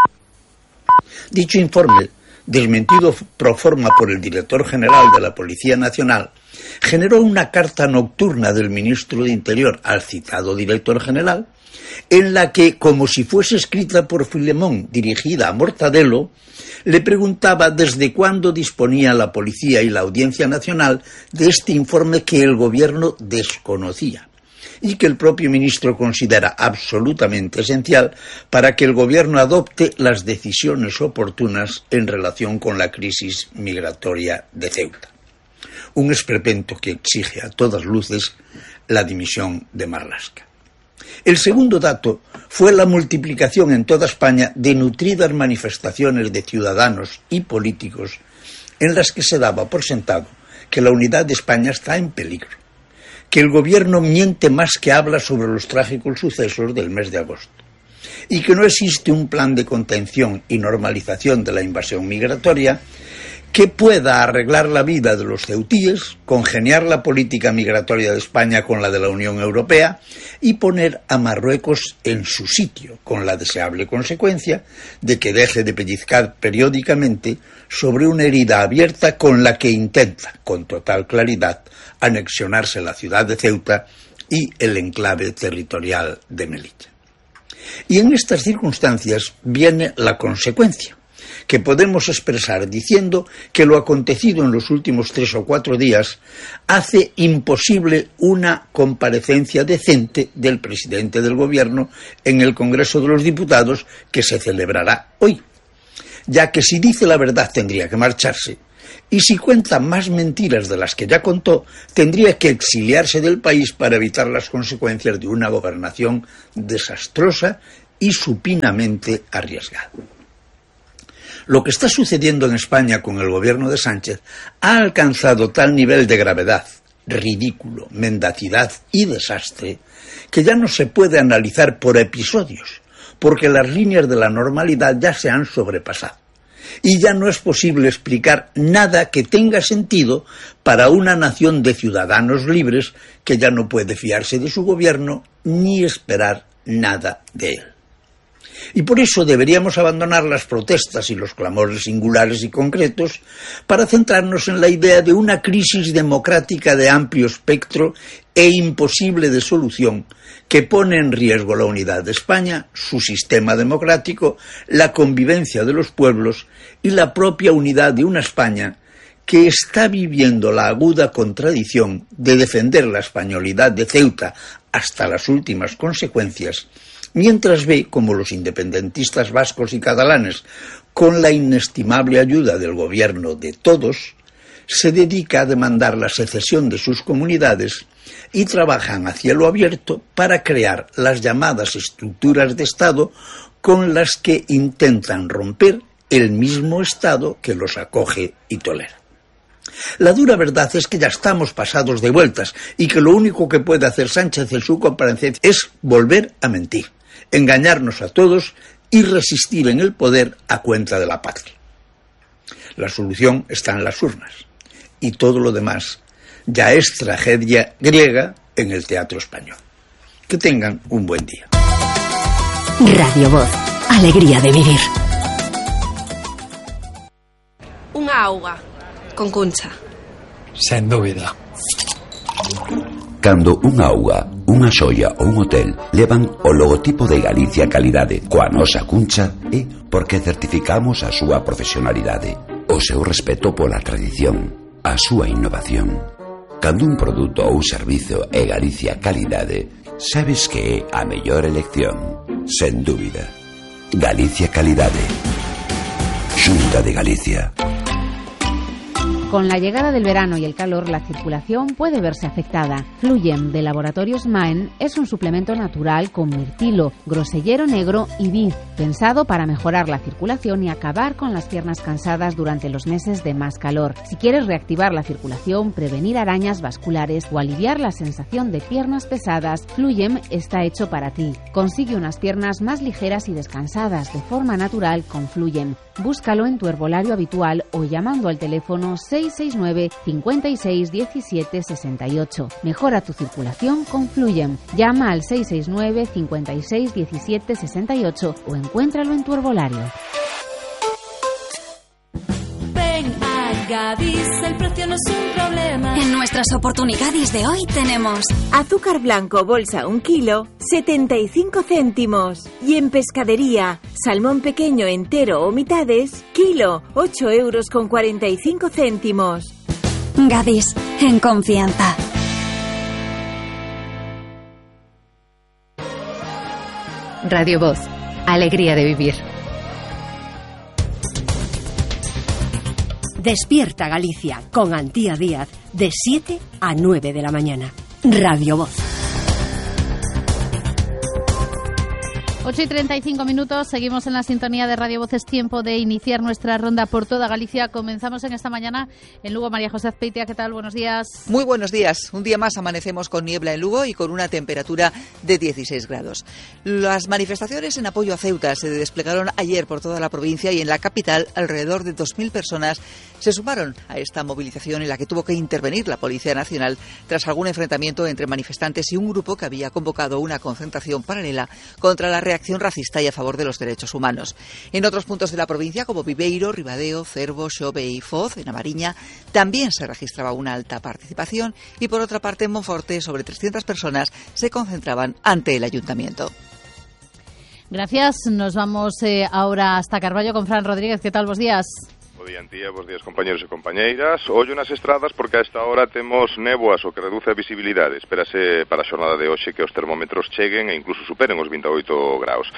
Dicho informe, desmentido pro forma por el director general de la Policía Nacional, generó una carta nocturna del ministro de Interior al citado director general, en la que, como si fuese escrita por Filemón, dirigida a Mortadelo, le preguntaba desde cuándo disponía la Policía y la Audiencia Nacional de este informe que el gobierno desconocía, y que el propio ministro considera absolutamente esencial para que el gobierno adopte las decisiones oportunas en relación con la crisis migratoria de Ceuta. Un esperpento que exige a todas luces la dimisión de Marlaska. El segundo dato fue la multiplicación en toda España de nutridas manifestaciones de ciudadanos y políticos en las que se daba por sentado que la unidad de España está en peligro, que el gobierno miente más que habla sobre los trágicos sucesos del mes de agosto, y que no existe un plan de contención y normalización de la invasión migratoria que pueda arreglar la vida de los ceutíes, congeniar la política migratoria de España con la de la Unión Europea y poner a Marruecos en su sitio, con la deseable consecuencia de que deje de pellizcar periódicamente sobre una herida abierta con la que intenta, con total claridad, anexionarse la ciudad de Ceuta y el enclave territorial de Melilla. Y en estas circunstancias viene la consecuencia, que podemos expresar diciendo que lo acontecido en los últimos tres o cuatro días hace imposible una comparecencia decente del presidente del Gobierno en el Congreso de los Diputados, que se celebrará hoy, ya que si dice la verdad tendría que marcharse, y si cuenta más mentiras de las que ya contó, tendría que exiliarse del país para evitar las consecuencias de una gobernación desastrosa y supinamente arriesgada. Lo que está sucediendo en España con el gobierno de Sánchez ha alcanzado tal nivel de gravedad, ridículo, mendacidad y desastre que ya no se puede analizar por episodios, porque las líneas de la normalidad ya se han sobrepasado. Y ya no es posible explicar nada que tenga sentido para una nación de ciudadanos libres que ya no puede fiarse de su gobierno ni esperar nada de él. Y por eso deberíamos abandonar las protestas y los clamores singulares y concretos para centrarnos en la idea de una crisis democrática de amplio espectro e imposible de solución que pone en riesgo la unidad de España, su sistema democrático, la convivencia de los pueblos y la propia unidad de una España que está viviendo la aguda contradicción de defender la españolidad de Ceuta hasta las últimas consecuencias, mientras ve como los independentistas vascos y catalanes, con la inestimable ayuda del gobierno de todos, se dedica a demandar la secesión de sus comunidades y trabajan a cielo abierto para crear las llamadas estructuras de Estado con las que intentan romper el mismo Estado que los acoge y tolera. La dura verdad es que ya estamos pasados de vueltas y que lo único que puede hacer Sánchez en su comparecencia es volver a mentir, engañarnos a todos y resistir en el poder a cuenta de la patria. La solución está en las urnas y todo lo demás ya es tragedia griega en el teatro español. Que tengan un buen día. Radio Voz, alegría de vivir. Unha auga con Concha. Sen dúbida. Cando unha auga, unha xoia ou un hotel levan o logotipo de Galicia Calidade coa nosa cuncha é porque certificamos a súa profesionalidade, o seu respeto pola tradición, a súa innovación. Cando un produto ou servizo é Galicia Calidade, sabes que é a mellor elección, sen dúbida. Galicia Calidade. Xunta de Galicia. Con la llegada del verano y el calor, la circulación puede verse afectada. Fluyem de Laboratorios Maen es un suplemento natural con mirtilo, grosellero negro y vid, pensado para mejorar la circulación y acabar con las piernas cansadas durante los meses de más calor. Si quieres reactivar la circulación, prevenir arañas vasculares o aliviar la sensación de piernas pesadas, Fluyem está hecho para ti. Consigue unas piernas más ligeras y descansadas de forma natural con Fluyem. Búscalo en tu herbolario habitual o llamando al teléfono seis seis nueve, cinco seis, diecisiete, sesenta y ocho. Mejora tu circulación con Fluyem. Llama al seis seis nueve, cinco seis, diecisiete, sesenta y ocho o encuéntralo en tu herbolario. Ven a Gadis, el precio no es un problema. En nuestras oportunidades de hoy tenemos azúcar blanco bolsa un kilo, setenta y cinco céntimos. Y en pescadería, salmón pequeño entero o mitades, kilo, ocho euros con cuarenta y cinco céntimos. Gadis, en confianza. Radio Voz. Alegría de vivir. Despierta Galicia con Antía Díaz de siete a nueve de la mañana. Radio Voz. ocho y treinta y cinco minutos, seguimos en la sintonía de Radio Voz. Es tiempo de iniciar nuestra ronda por toda Galicia. Comenzamos en esta mañana en Lugo. María José Azpeitia, ¿qué tal? Buenos días. Muy buenos días. Un día más amanecemos con niebla en Lugo y con una temperatura de dieciséis grados. Las manifestaciones en apoyo a Ceuta se desplegaron ayer por toda la provincia y en la capital alrededor de dos mil personas se sumaron a esta movilización en la que tuvo que intervenir la Policía Nacional tras algún enfrentamiento entre manifestantes y un grupo que había convocado una concentración paralela contra la reacción racista y a favor de los derechos humanos. En otros puntos de la provincia, como Viveiro, Ribadeo, Cervo, Xove y Foz, en A Mariña, también se registraba una alta participación y, por otra parte, en Monforte, sobre trescientas personas se concentraban ante el ayuntamiento. Gracias. Nos vamos eh, ahora hasta Carballo con Fran Rodríguez. ¿Qué tal? Buenos días. Bo día, Antía, bos días, compañeros e compañeiras. Ollo nas estradas porque a esta hora temos néboas o que reduce a visibilidade. Espérase para a xornada de hoxe que os termómetros cheguen e incluso superen os vinte e oito graus.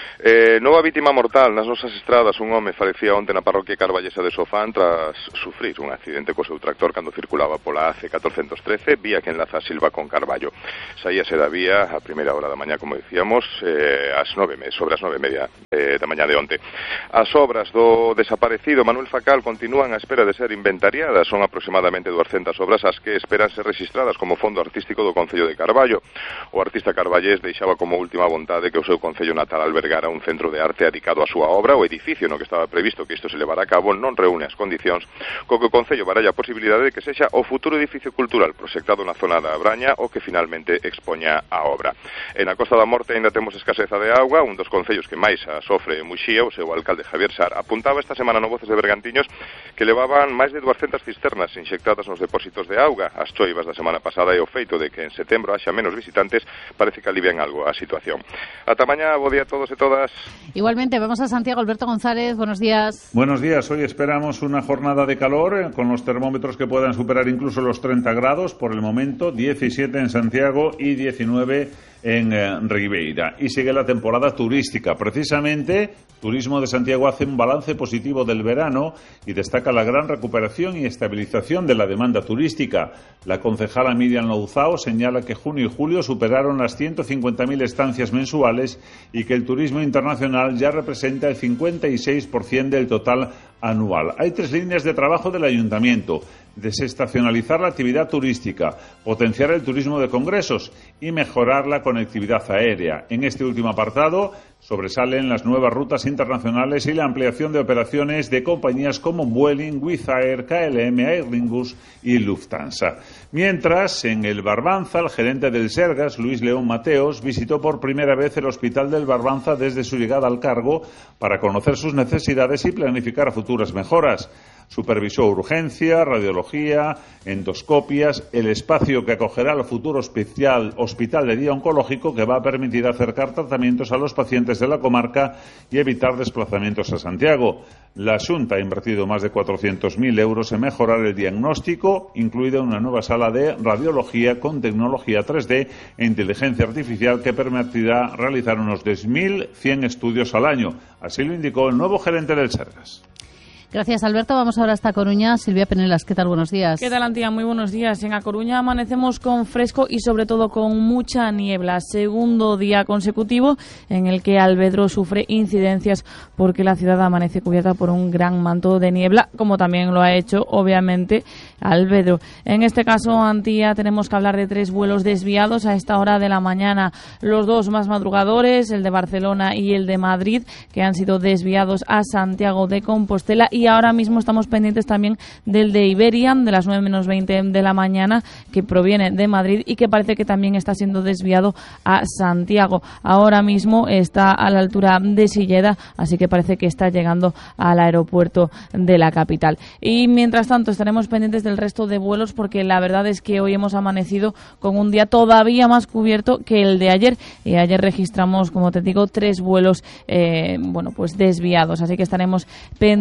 Eh, nova vítima mortal nas nosas estradas. Un home falecía onte na parroquia carballesa de Sofán tras sufrir un accidente co seu tractor cando circulaba pola A C catorcentos trece, vía que enlaza a Silva con Carballo. Saíase da vía a primeira hora da mañá, como dicíamos, eh, ás nove, sobre as nove e media eh, da mañá de onte. As obras do desaparecido Manuel Facal continúan á espera de ser inventariadas. Son aproximadamente duascentas obras as que esperan ser registradas como fondo artístico do Concello de Carballo. O artista carballés deixaba como última vontade que o seu Concello natal albergara un centro de arte dedicado á súa obra. O edificio no que estaba previsto que isto se levara a cabo non reúne as condicións, co que o Concello baralla a posibilidade de que sexa o futuro edificio cultural proxectado na zona da Braña o que finalmente expoña a obra. En a Costa da Morte ainda temos escaseza de auga. Un dos concellos que máis a sofre en Muxía, o seu alcalde Javier Sar, apuntaba esta semana no Voces de Bergantiños que levaban máis de duascentas cisternas inxectadas nos depósitos de auga. As choivas da semana pasada e o feito de que en setembro haxa menos visitantes parece que alivian algo a situación. Ata mañá, bo día a todos e todas. Igualmente, vamos a Santiago. Alberto González, buenos días. Buenos días. Hoy esperamos una jornada de calor eh, con los termómetros que puedan superar incluso los treinta grados. Por el momento, diecisiete en Santiago y diecinueve en eh, Ribeira. Y sigue la temporada turística. Precisamente, Turismo de Santiago hace un balance positivo del verano y destaca la gran recuperación y estabilización de la demanda turística. La concejala Miriam Louzao señala que junio y julio superaron las ciento cincuenta mil estancias mensuales y que el turismo internacional ya representa el cincuenta y seis por ciento del total anual. Hay tres líneas de trabajo del ayuntamiento: desestacionalizar la actividad turística, potenciar el turismo de congresos y mejorar la conectividad aérea. En este último apartado sobresalen las nuevas rutas internacionales y la ampliación de operaciones de compañías como Vueling, Wizz Air, K L M, Aer Lingus y Lufthansa. Mientras, en el Barbanza, el gerente del Sergas, Luis León Mateos, visitó por primera vez el Hospital del Barbanza desde su llegada al cargo para conocer sus necesidades y planificar futuras mejoras. Supervisó urgencia, radiología, endoscopias, el espacio que acogerá el futuro hospital, hospital de día oncológico que va a permitir acercar tratamientos a los pacientes de la comarca y evitar desplazamientos a Santiago. La Xunta ha invertido más de cuatrocientos mil euros en mejorar el diagnóstico, incluida una nueva sala de radiología con tecnología tres D e inteligencia artificial que permitirá realizar unos dos mil cien estudios al año. Así lo indicó el nuevo gerente del Sergas. Gracias, Alberto. Vamos ahora hasta Coruña. Silvia Penelas, ¿qué tal? Buenos días. ¿Qué tal, Antía? Muy buenos días. En A Coruña amanecemos con fresco y sobre todo con mucha niebla. Segundo día consecutivo en el que Alvedro sufre incidencias porque la ciudad amanece cubierta por un gran manto de niebla, como también lo ha hecho, obviamente, Alvedro. En este caso, Antía, tenemos que hablar de tres vuelos desviados a esta hora de la mañana. Los dos más madrugadores, el de Barcelona y el de Madrid, que han sido desviados a Santiago de Compostela. Y ahora mismo estamos pendientes también del de Iberia, de las nueve menos veinte de la mañana, que proviene de Madrid y que parece que también está siendo desviado a Santiago. Ahora mismo está a la altura de Silleda, así que parece que está llegando al aeropuerto de la capital. Y mientras tanto estaremos pendientes del resto de vuelos porque la verdad es que hoy hemos amanecido con un día todavía más cubierto que el de ayer. Y ayer registramos, como te digo, tres vuelos eh, bueno, pues desviados, así que estaremos pendientes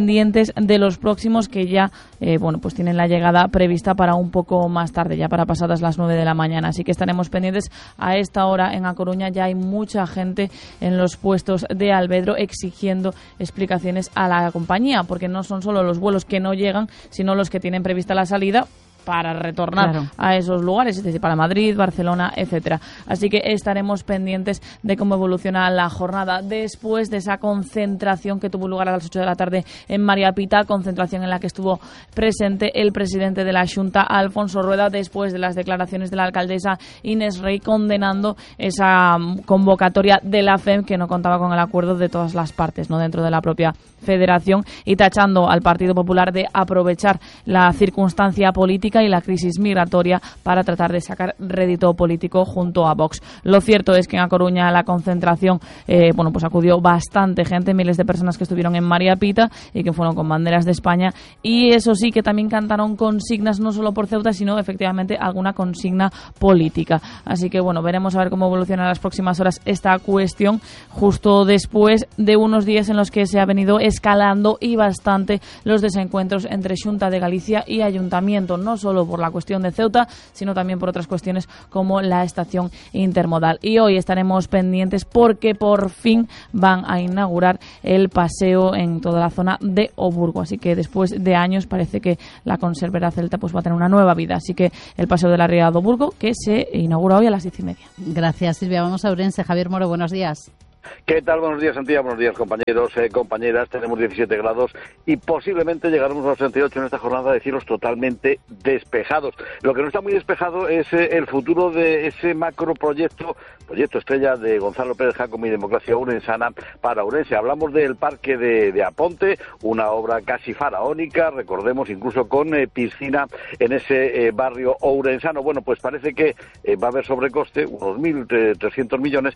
pendientes de los próximos que ya eh, bueno, pues tienen la llegada prevista para un poco más tarde, ya para pasadas las nueve de la mañana. Así que estaremos pendientes. A esta hora en A Coruña ya hay mucha gente en los puestos de Alvedro exigiendo explicaciones a la compañía, porque no son solo los vuelos que no llegan, sino los que tienen prevista la salida para retornar claro. a esos lugares, es decir, para Madrid, Barcelona, etcétera. Así que estaremos pendientes de cómo evoluciona la jornada después de esa concentración que tuvo lugar a las ocho de la tarde en María Pita, concentración en la que estuvo presente el presidente de la Xunta, Alfonso Rueda, después de las declaraciones de la alcaldesa Inés Rey condenando esa convocatoria de la F E M que no contaba con el acuerdo de todas las partes, no dentro de la propia federación, y tachando al Partido Popular de aprovechar la circunstancia política y la crisis migratoria para tratar de sacar rédito político junto a Vox. Lo cierto es que en A Coruña la concentración eh, bueno, pues acudió bastante gente, miles de personas que estuvieron en María Pita y que fueron con banderas de España, y eso sí, que también cantaron consignas no solo por Ceuta, sino efectivamente alguna consigna política. Así que bueno, veremos a ver cómo evoluciona en las próximas horas esta cuestión, justo después de unos días en los que se ha venido escalando y bastante los desencuentros entre Xunta de Galicia y Ayuntamiento, no solo por la cuestión de Ceuta, sino también por otras cuestiones como la estación intermodal. Y hoy estaremos pendientes porque por fin van a inaugurar el paseo en toda la zona de Oburgo. Así que después de años parece que la conservera celta pues va a tener una nueva vida. Así que el paseo de la Ría de Oburgo, que se inaugura hoy a las diez y media. Gracias, Silvia. Vamos a Ourense. Javier Moro, buenos días. ¿Qué tal? Buenos días, Santiago. Buenos días, compañeros, eh, compañeras. Tenemos diecisiete grados y posiblemente llegaremos a los treinta y ocho en esta jornada de cielos totalmente despejados. Lo que no está muy despejado es eh, el futuro de ese macroproyecto, proyecto estrella de Gonzalo Pérez Jácome y Democracia Ourensana para Ourense. Hablamos del Parque de, de Aponte, una obra casi faraónica, recordemos, incluso con eh, piscina en ese eh, barrio ourensano. Bueno, pues parece que eh, va a haber sobrecoste, unos mil trescientos millones,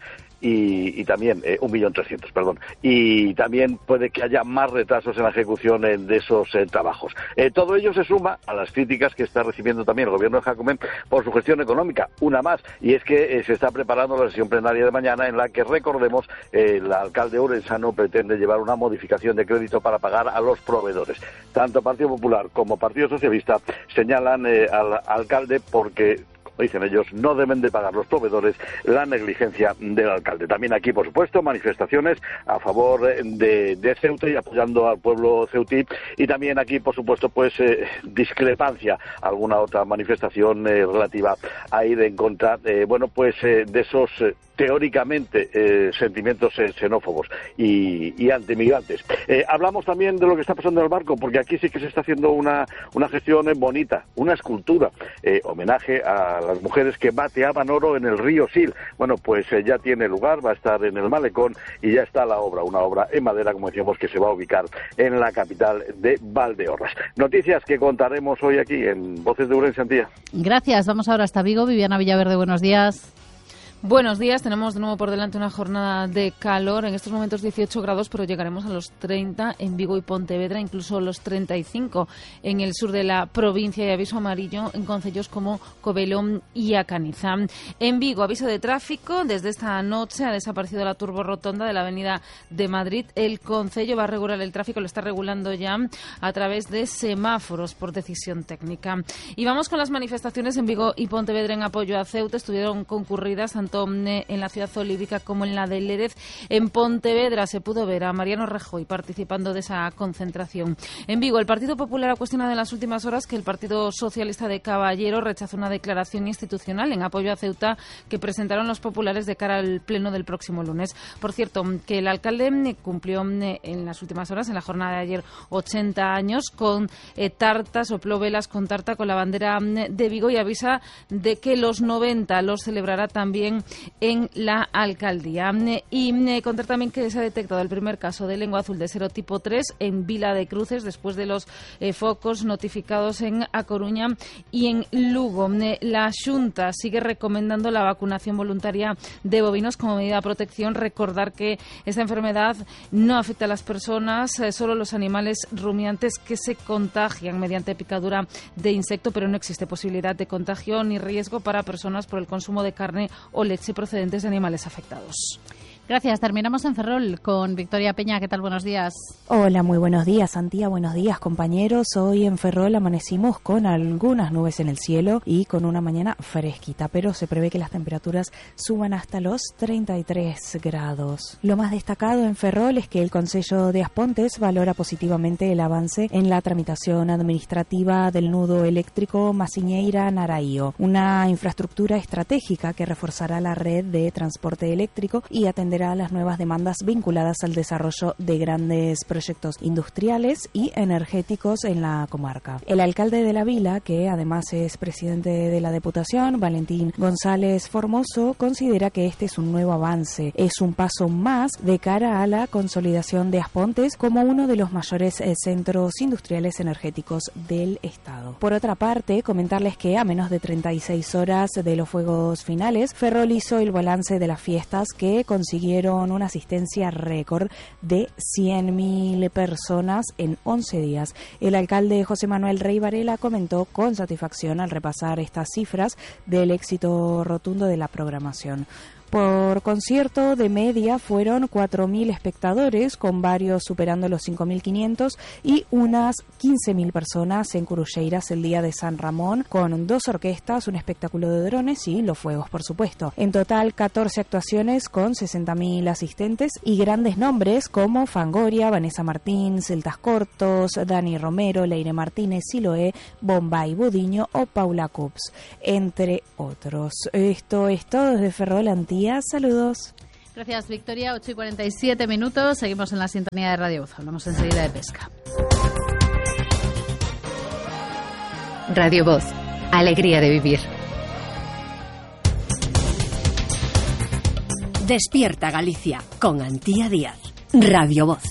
y, y también Eh, un millón trescientos, perdón, y también puede que haya más retrasos en la ejecución eh, de esos eh, trabajos. Eh, todo ello se suma a las críticas que está recibiendo también el gobierno de Jácome por su gestión económica, una más, y es que eh, se está preparando la sesión plenaria de mañana en la que, recordemos, eh, el alcalde ourensano pretende llevar una modificación de crédito para pagar a los proveedores. Tanto Partido Popular como Partido Socialista señalan eh, al alcalde porque, dicen ellos, no deben de pagar los proveedores la negligencia del alcalde. También aquí, por supuesto, manifestaciones a favor de, de Ceuta y apoyando al pueblo ceutí, y también aquí, por supuesto, pues eh, discrepancia, alguna otra manifestación eh, relativa a ir en contra, eh, bueno, pues eh, de esos eh, teóricamente eh, sentimientos eh, xenófobos y, y antimigrantes. Eh, hablamos también de lo que está pasando en el barco, porque aquí sí que se está haciendo una, una gestión eh, bonita, una escultura, eh, homenaje a las mujeres que bateaban oro en el río Sil. Bueno, pues eh, ya tiene lugar, va a estar en el malecón y ya está la obra, una obra en madera, como decíamos, que se va a ubicar en la capital de Valdeorras. Noticias que contaremos hoy aquí en Voces de Ourense, Antía. Gracias, vamos ahora hasta Vigo. Viviana Villaverde, buenos días. Buenos días, tenemos de nuevo por delante una jornada de calor, en estos momentos dieciocho grados, pero llegaremos a los treinta en Vigo y Pontevedra, incluso los treinta y cinco en el sur de la provincia, y aviso amarillo en concellos como Covelo y Acaniza. En Vigo, aviso de tráfico, desde esta noche ha desaparecido la turborotonda de la avenida de Madrid. El concello va a regular el tráfico, lo está regulando ya a través de semáforos por decisión técnica. Y vamos con las manifestaciones en Vigo y Pontevedra en apoyo a Ceuta. Estuvieron concurridas tanto en la ciudad olívica como en la de Lérez. En Pontevedra se pudo ver a Mariano Rajoy participando de esa concentración. En Vigo, el Partido Popular ha cuestionado en las últimas horas que el Partido Socialista de Caballero rechazó una declaración institucional en apoyo a Ceuta que presentaron los populares de cara al pleno del próximo lunes. Por cierto, que el alcalde cumplió en las últimas horas, en la jornada de ayer, ochenta años con eh, tartas, sopló velas con tarta con la bandera de Vigo, y avisa de que los noventa los celebrará también en la alcaldía. Y contar también que se ha detectado el primer caso de lengua azul de serotipo tres en Vila de Cruces, después de los eh, focos notificados en A Coruña y en Lugo. La Xunta sigue recomendando la vacunación voluntaria de bovinos como medida de protección. Recordar que esta enfermedad no afecta a las personas, eh, solo los animales rumiantes que se contagian mediante picadura de insecto, pero no existe posibilidad de contagio ni riesgo para personas por el consumo de carne o leche procedentes de animales afectados. Gracias. Terminamos en Ferrol con Victoria Peña. ¿Qué tal? Buenos días. Hola, muy buenos días, Antía. Buenos días, compañeros. Hoy en Ferrol amanecimos con algunas nubes en el cielo y con una mañana fresquita, pero se prevé que las temperaturas suban hasta los treinta y tres grados. Lo más destacado en Ferrol es que el Concello de Aspontes valora positivamente el avance en la tramitación administrativa del nudo eléctrico Masiñeira-Naraío, una infraestructura estratégica que reforzará la red de transporte eléctrico y atenderá a las nuevas demandas vinculadas al desarrollo de grandes proyectos industriales y energéticos en la comarca. El alcalde de la vila, que además es presidente de la Diputación, Valentín González Formoso, considera que este es un nuevo avance, es un paso más de cara a la consolidación de Aspontes como uno de los mayores eh, centros industriales energéticos del Estado. Por otra parte, comentarles que a menos de treinta y seis horas de los fuegos finales, Ferrol hizo el balance de las fiestas que consiguieron una asistencia récord de cien mil personas en once días. El alcalde José Manuel Rey Varela comentó con satisfacción al repasar estas cifras del éxito rotundo de la programación. Por concierto, de media fueron cuatro mil espectadores, con varios superando los cinco mil quinientos, y unas quince mil personas en Curulleiras el día de San Ramón, con dos orquestas, un espectáculo de drones y los fuegos, por supuesto. En total, catorce actuaciones con sesenta mil asistentes y grandes nombres como Fangoria, Vanessa Martín, Celtas Cortos, Dani Romero, Leire Martínez, Siloé, Bombay Budiño o Paula Cups, entre otros. Esto es todo desde Ferrol, Antía. Saludos. Gracias, Victoria. ocho y cuarenta y siete minutos. Seguimos en la sintonía de Radio Voz. Hablamos enseguida de pesca. Radio Voz. Alegría de vivir. Despierta Galicia con Antía Díaz. Radio Voz.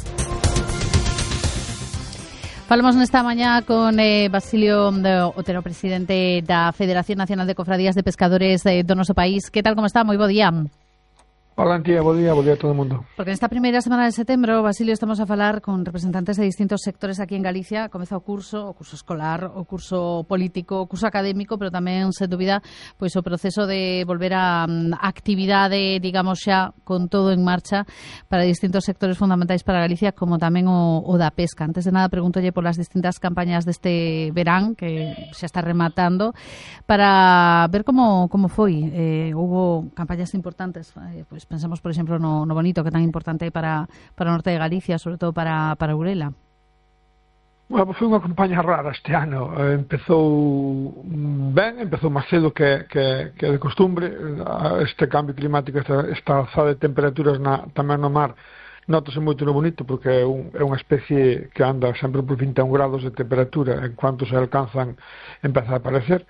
Falamos nesta mañá con eh, Basilio Otero, presidente da Federación Nacional de Cofradías de Pescadores eh, do noso país. Que tal, como está? Moi bo día. Hola, Antía, bo día, bo día a todo o mundo. Porque nesta primeira semana de setembro, Basilio, estamos a falar con representantes de distintos sectores aquí en Galicia. Comeza o curso, o curso escolar, o curso político, o curso académico, pero tamén, sen dúbida, pois o proceso de volver a um, actividade, digamos xa, con todo en marcha para distintos sectores fundamentais para Galicia, como tamén o, o da pesca. Antes de nada, pregúntolle por las distintas campañas deste verán, que xa está rematando, para ver como, como foi. Eh, hubo campañas importantes, eh, pois pensamos, por exemplo, no, no Bonito, que é tan importante para, para o norte de Galicia, sobre todo para, para Urela. Bueno, foi unha campaña rara este ano. Empezou ben, empezou máis cedo que, que, que de costumbre. Este cambio climático, esta, esta alzada de temperaturas na, tamén no mar, notase moito no Bonito, porque é, un, é unha especie que anda sempre por vinte e un grados de temperatura. En cuanto se alcanzan, empeza a aparecer.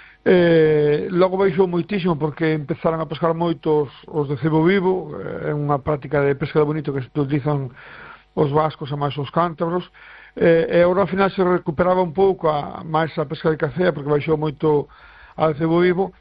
Eh, logo baixou moitísimo porque empezaron a pescar moitos os de cebo vivo. É unha práctica de pesca de Bonito que se utilizan os vascos e máis os cántabros, eh, e agora ao final se recuperaba un pouco a, máis a pesca de cacea porque baixou moito a de cebo vivo,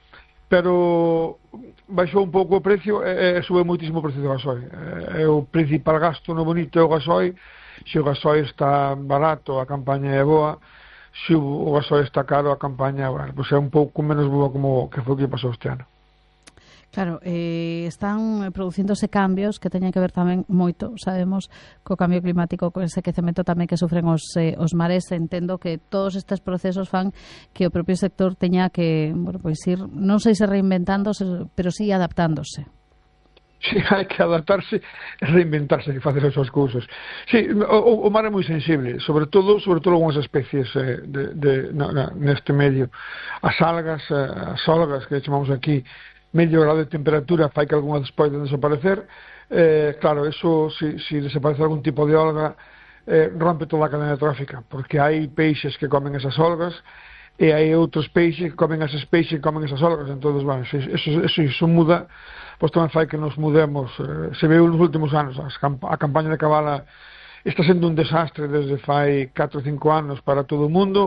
pero baixou un pouco o precio e, e sube moitísimo o precio do gasoi. É o principal gasto no Bonito é o gasoi. Se o gasoi está barato, a campaña é boa. Se o gasoi está caro, a campaña, bueno, pues é un pouco menos boa como que foi o que pasou este ano. Claro, eh, están producíndose cambios que teñen que ver tamén moito, sabemos, co cambio climático, co ese quecemento tamén que sufren os, eh, os mares. Entendo que todos estes procesos fan que o propio sector teña que, bueno, pois ir, non sei se reinventándose, pero sí adaptándose. Sí, hai que adaptarse e reinventarse e facer as súas cousas. Sí, o, o mar é moi sensible, sobre todo sobre todo algunhas especies eh, de, de, na, na, neste medio. As algas, eh, as algas que chamamos aquí, medio grado de temperatura fai que algunhas poden desaparecer. Eh, claro, eso, si, si desaparece algún tipo de alga, eh, rompe toda a cadena trófica, porque hai peixes que comen esas algas e hai outros peixes que comen esas peixes que comen esas algas. Entón, bueno, eso, eso, eso, eso muda, pois tamén fai que nos mudemos. Eh, se veu nos últimos anos, a campaña de cabala está sendo un desastre desde fai catro ou cinco anos para todo o mundo.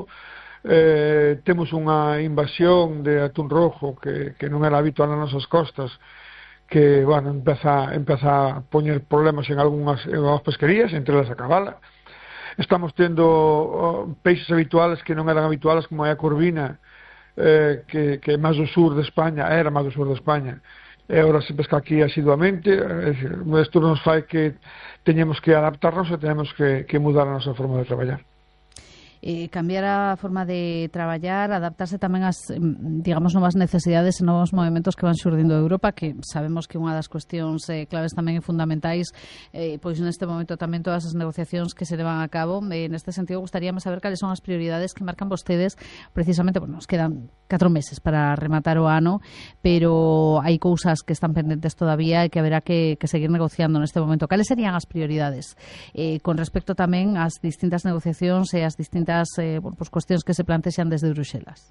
Eh, temos unha invasión de atún rojo que, que non era habitual nas nosas costas, que, bueno, empeza, empeza a poñer problemas en algunhas, en algunhas pesquerías, entre elas a cabala. Estamos tendo oh, peixes habituales que non eran habituales, como a corvina, eh, que, que é máis do sur de España, era máis do sur de España, e agora se pesca aquí asiduamente. Isto nos fai que teñemos que adaptarnos e tenemos que, que mudar a nosa forma de traballar. Eh, cambiar a forma de traballar, adaptarse tamén ás, digamos, novas necesidades e novos movimentos que van xurdindo de Europa, que sabemos que unha das cuestións eh, claves tamén e fundamentais, eh, pois neste momento tamén todas as negociacións que se levan a cabo. Eh, neste sentido, gustaríamos saber cales son as prioridades que marcan vostedes, precisamente, bueno, nos quedan catro meses para rematar o ano, pero hai cousas que están pendentes todavía e que haberá que, que seguir negociando neste momento. Cales serían as prioridades eh, con respecto tamén ás distintas negociacións e ás distintas Eh, bueno, pues cuestións que se plantexan desde Bruxelas?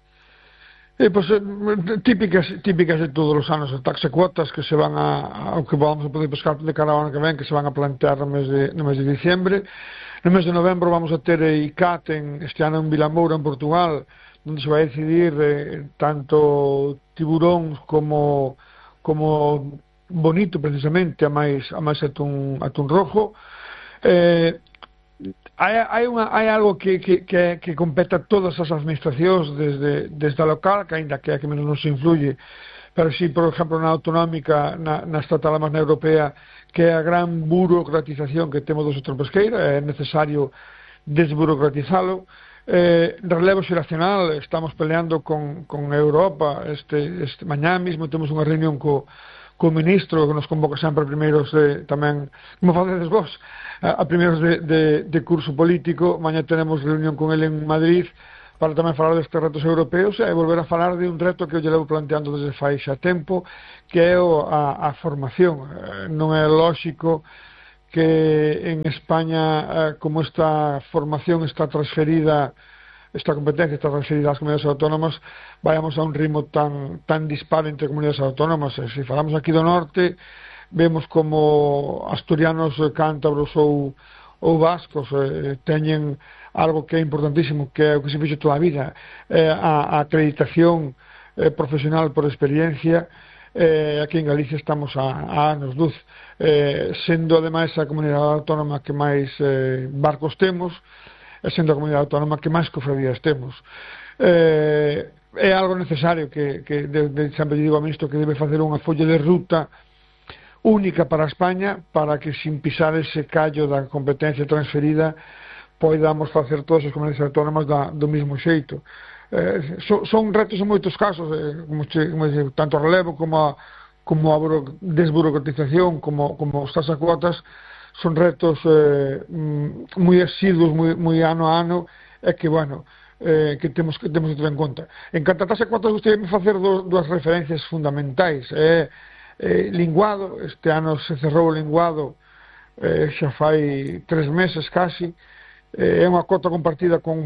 Eh, pues, eh, típicas, típicas de todos os anos, as taxa cuotas que se van a, ao que vamos a poder pescar de cara ao ano que ven, que se van a plantear no mes de, no mes de diciembre. No mes de novembro vamos a ter I C A T en, este ano en Vilamoura, en Portugal, onde se vai a decidir eh, tanto tiburóns como, como bonito, precisamente, a máis, a máis atún, atún rojo. Eh, Hai, hai, unha, hai algo que, que, que, que compete a todas as administracións desde, desde a local, que ainda que é que menos nos influye, pero si, por exemplo, na autonómica, na, na estatal, máis na europea, que é a gran burocratización que temos do sector pesqueiro, é necesario desburocratizalo. Eh, relevo xeracional, estamos peleando con, con Europa, este, este mañá mismo temos unha reunión co co ministro, que nos convoca sempre primeiros de, tamén, como facedes vos, a, a primeiros de, de, de curso político. Mañá tenemos reunión con ele en Madrid para tamén falar destes retos europeos e volver a falar de un reto que eu lle levo planteando desde fai xa tempo, que é o, a, a formación. Non é lóxico que en España, como esta formación está transferida, esta competencia está transferida ás comunidades autónomas, vayamos a un ritmo tan, tan disparo entre comunidades autónomas. E se falamos aquí do norte, vemos como asturianos, cántabros ou, ou vascos eh, teñen algo que é importantísimo, que é o que se fixo toda a vida, eh, a, a acreditación eh, profesional por experiencia. Eh, aquí en Galicia estamos a, a anos luz, eh, sendo ademais a comunidade autónoma que máis eh, barcos temos, e sendo a comunidade autónoma que máis cofradías temos. Eh, é algo necesario que, que de, de, sempre digo ao ministro que debe facer unha folla de ruta única para España, para que sin pisar ese callo da competencia transferida poidamos facer todas as comunidades autónomas da, do mesmo xeito. Eh, so, son retos en moitos casos, eh, como, che, como dice, tanto a relevo como a, como a desburocratización, como, como os tasacuotas, son retos eh, moi asiduos, moi, moi ano a ano, e que, bueno, eh, que temos que temos que ter en conta. En canto a tasa cuotas, gostaria de facer do, dúas referencias fundamentais. Eh, eh, linguado, este ano se cerrou o linguado, eh, xa fai tres meses casi, eh, é unha cota compartida con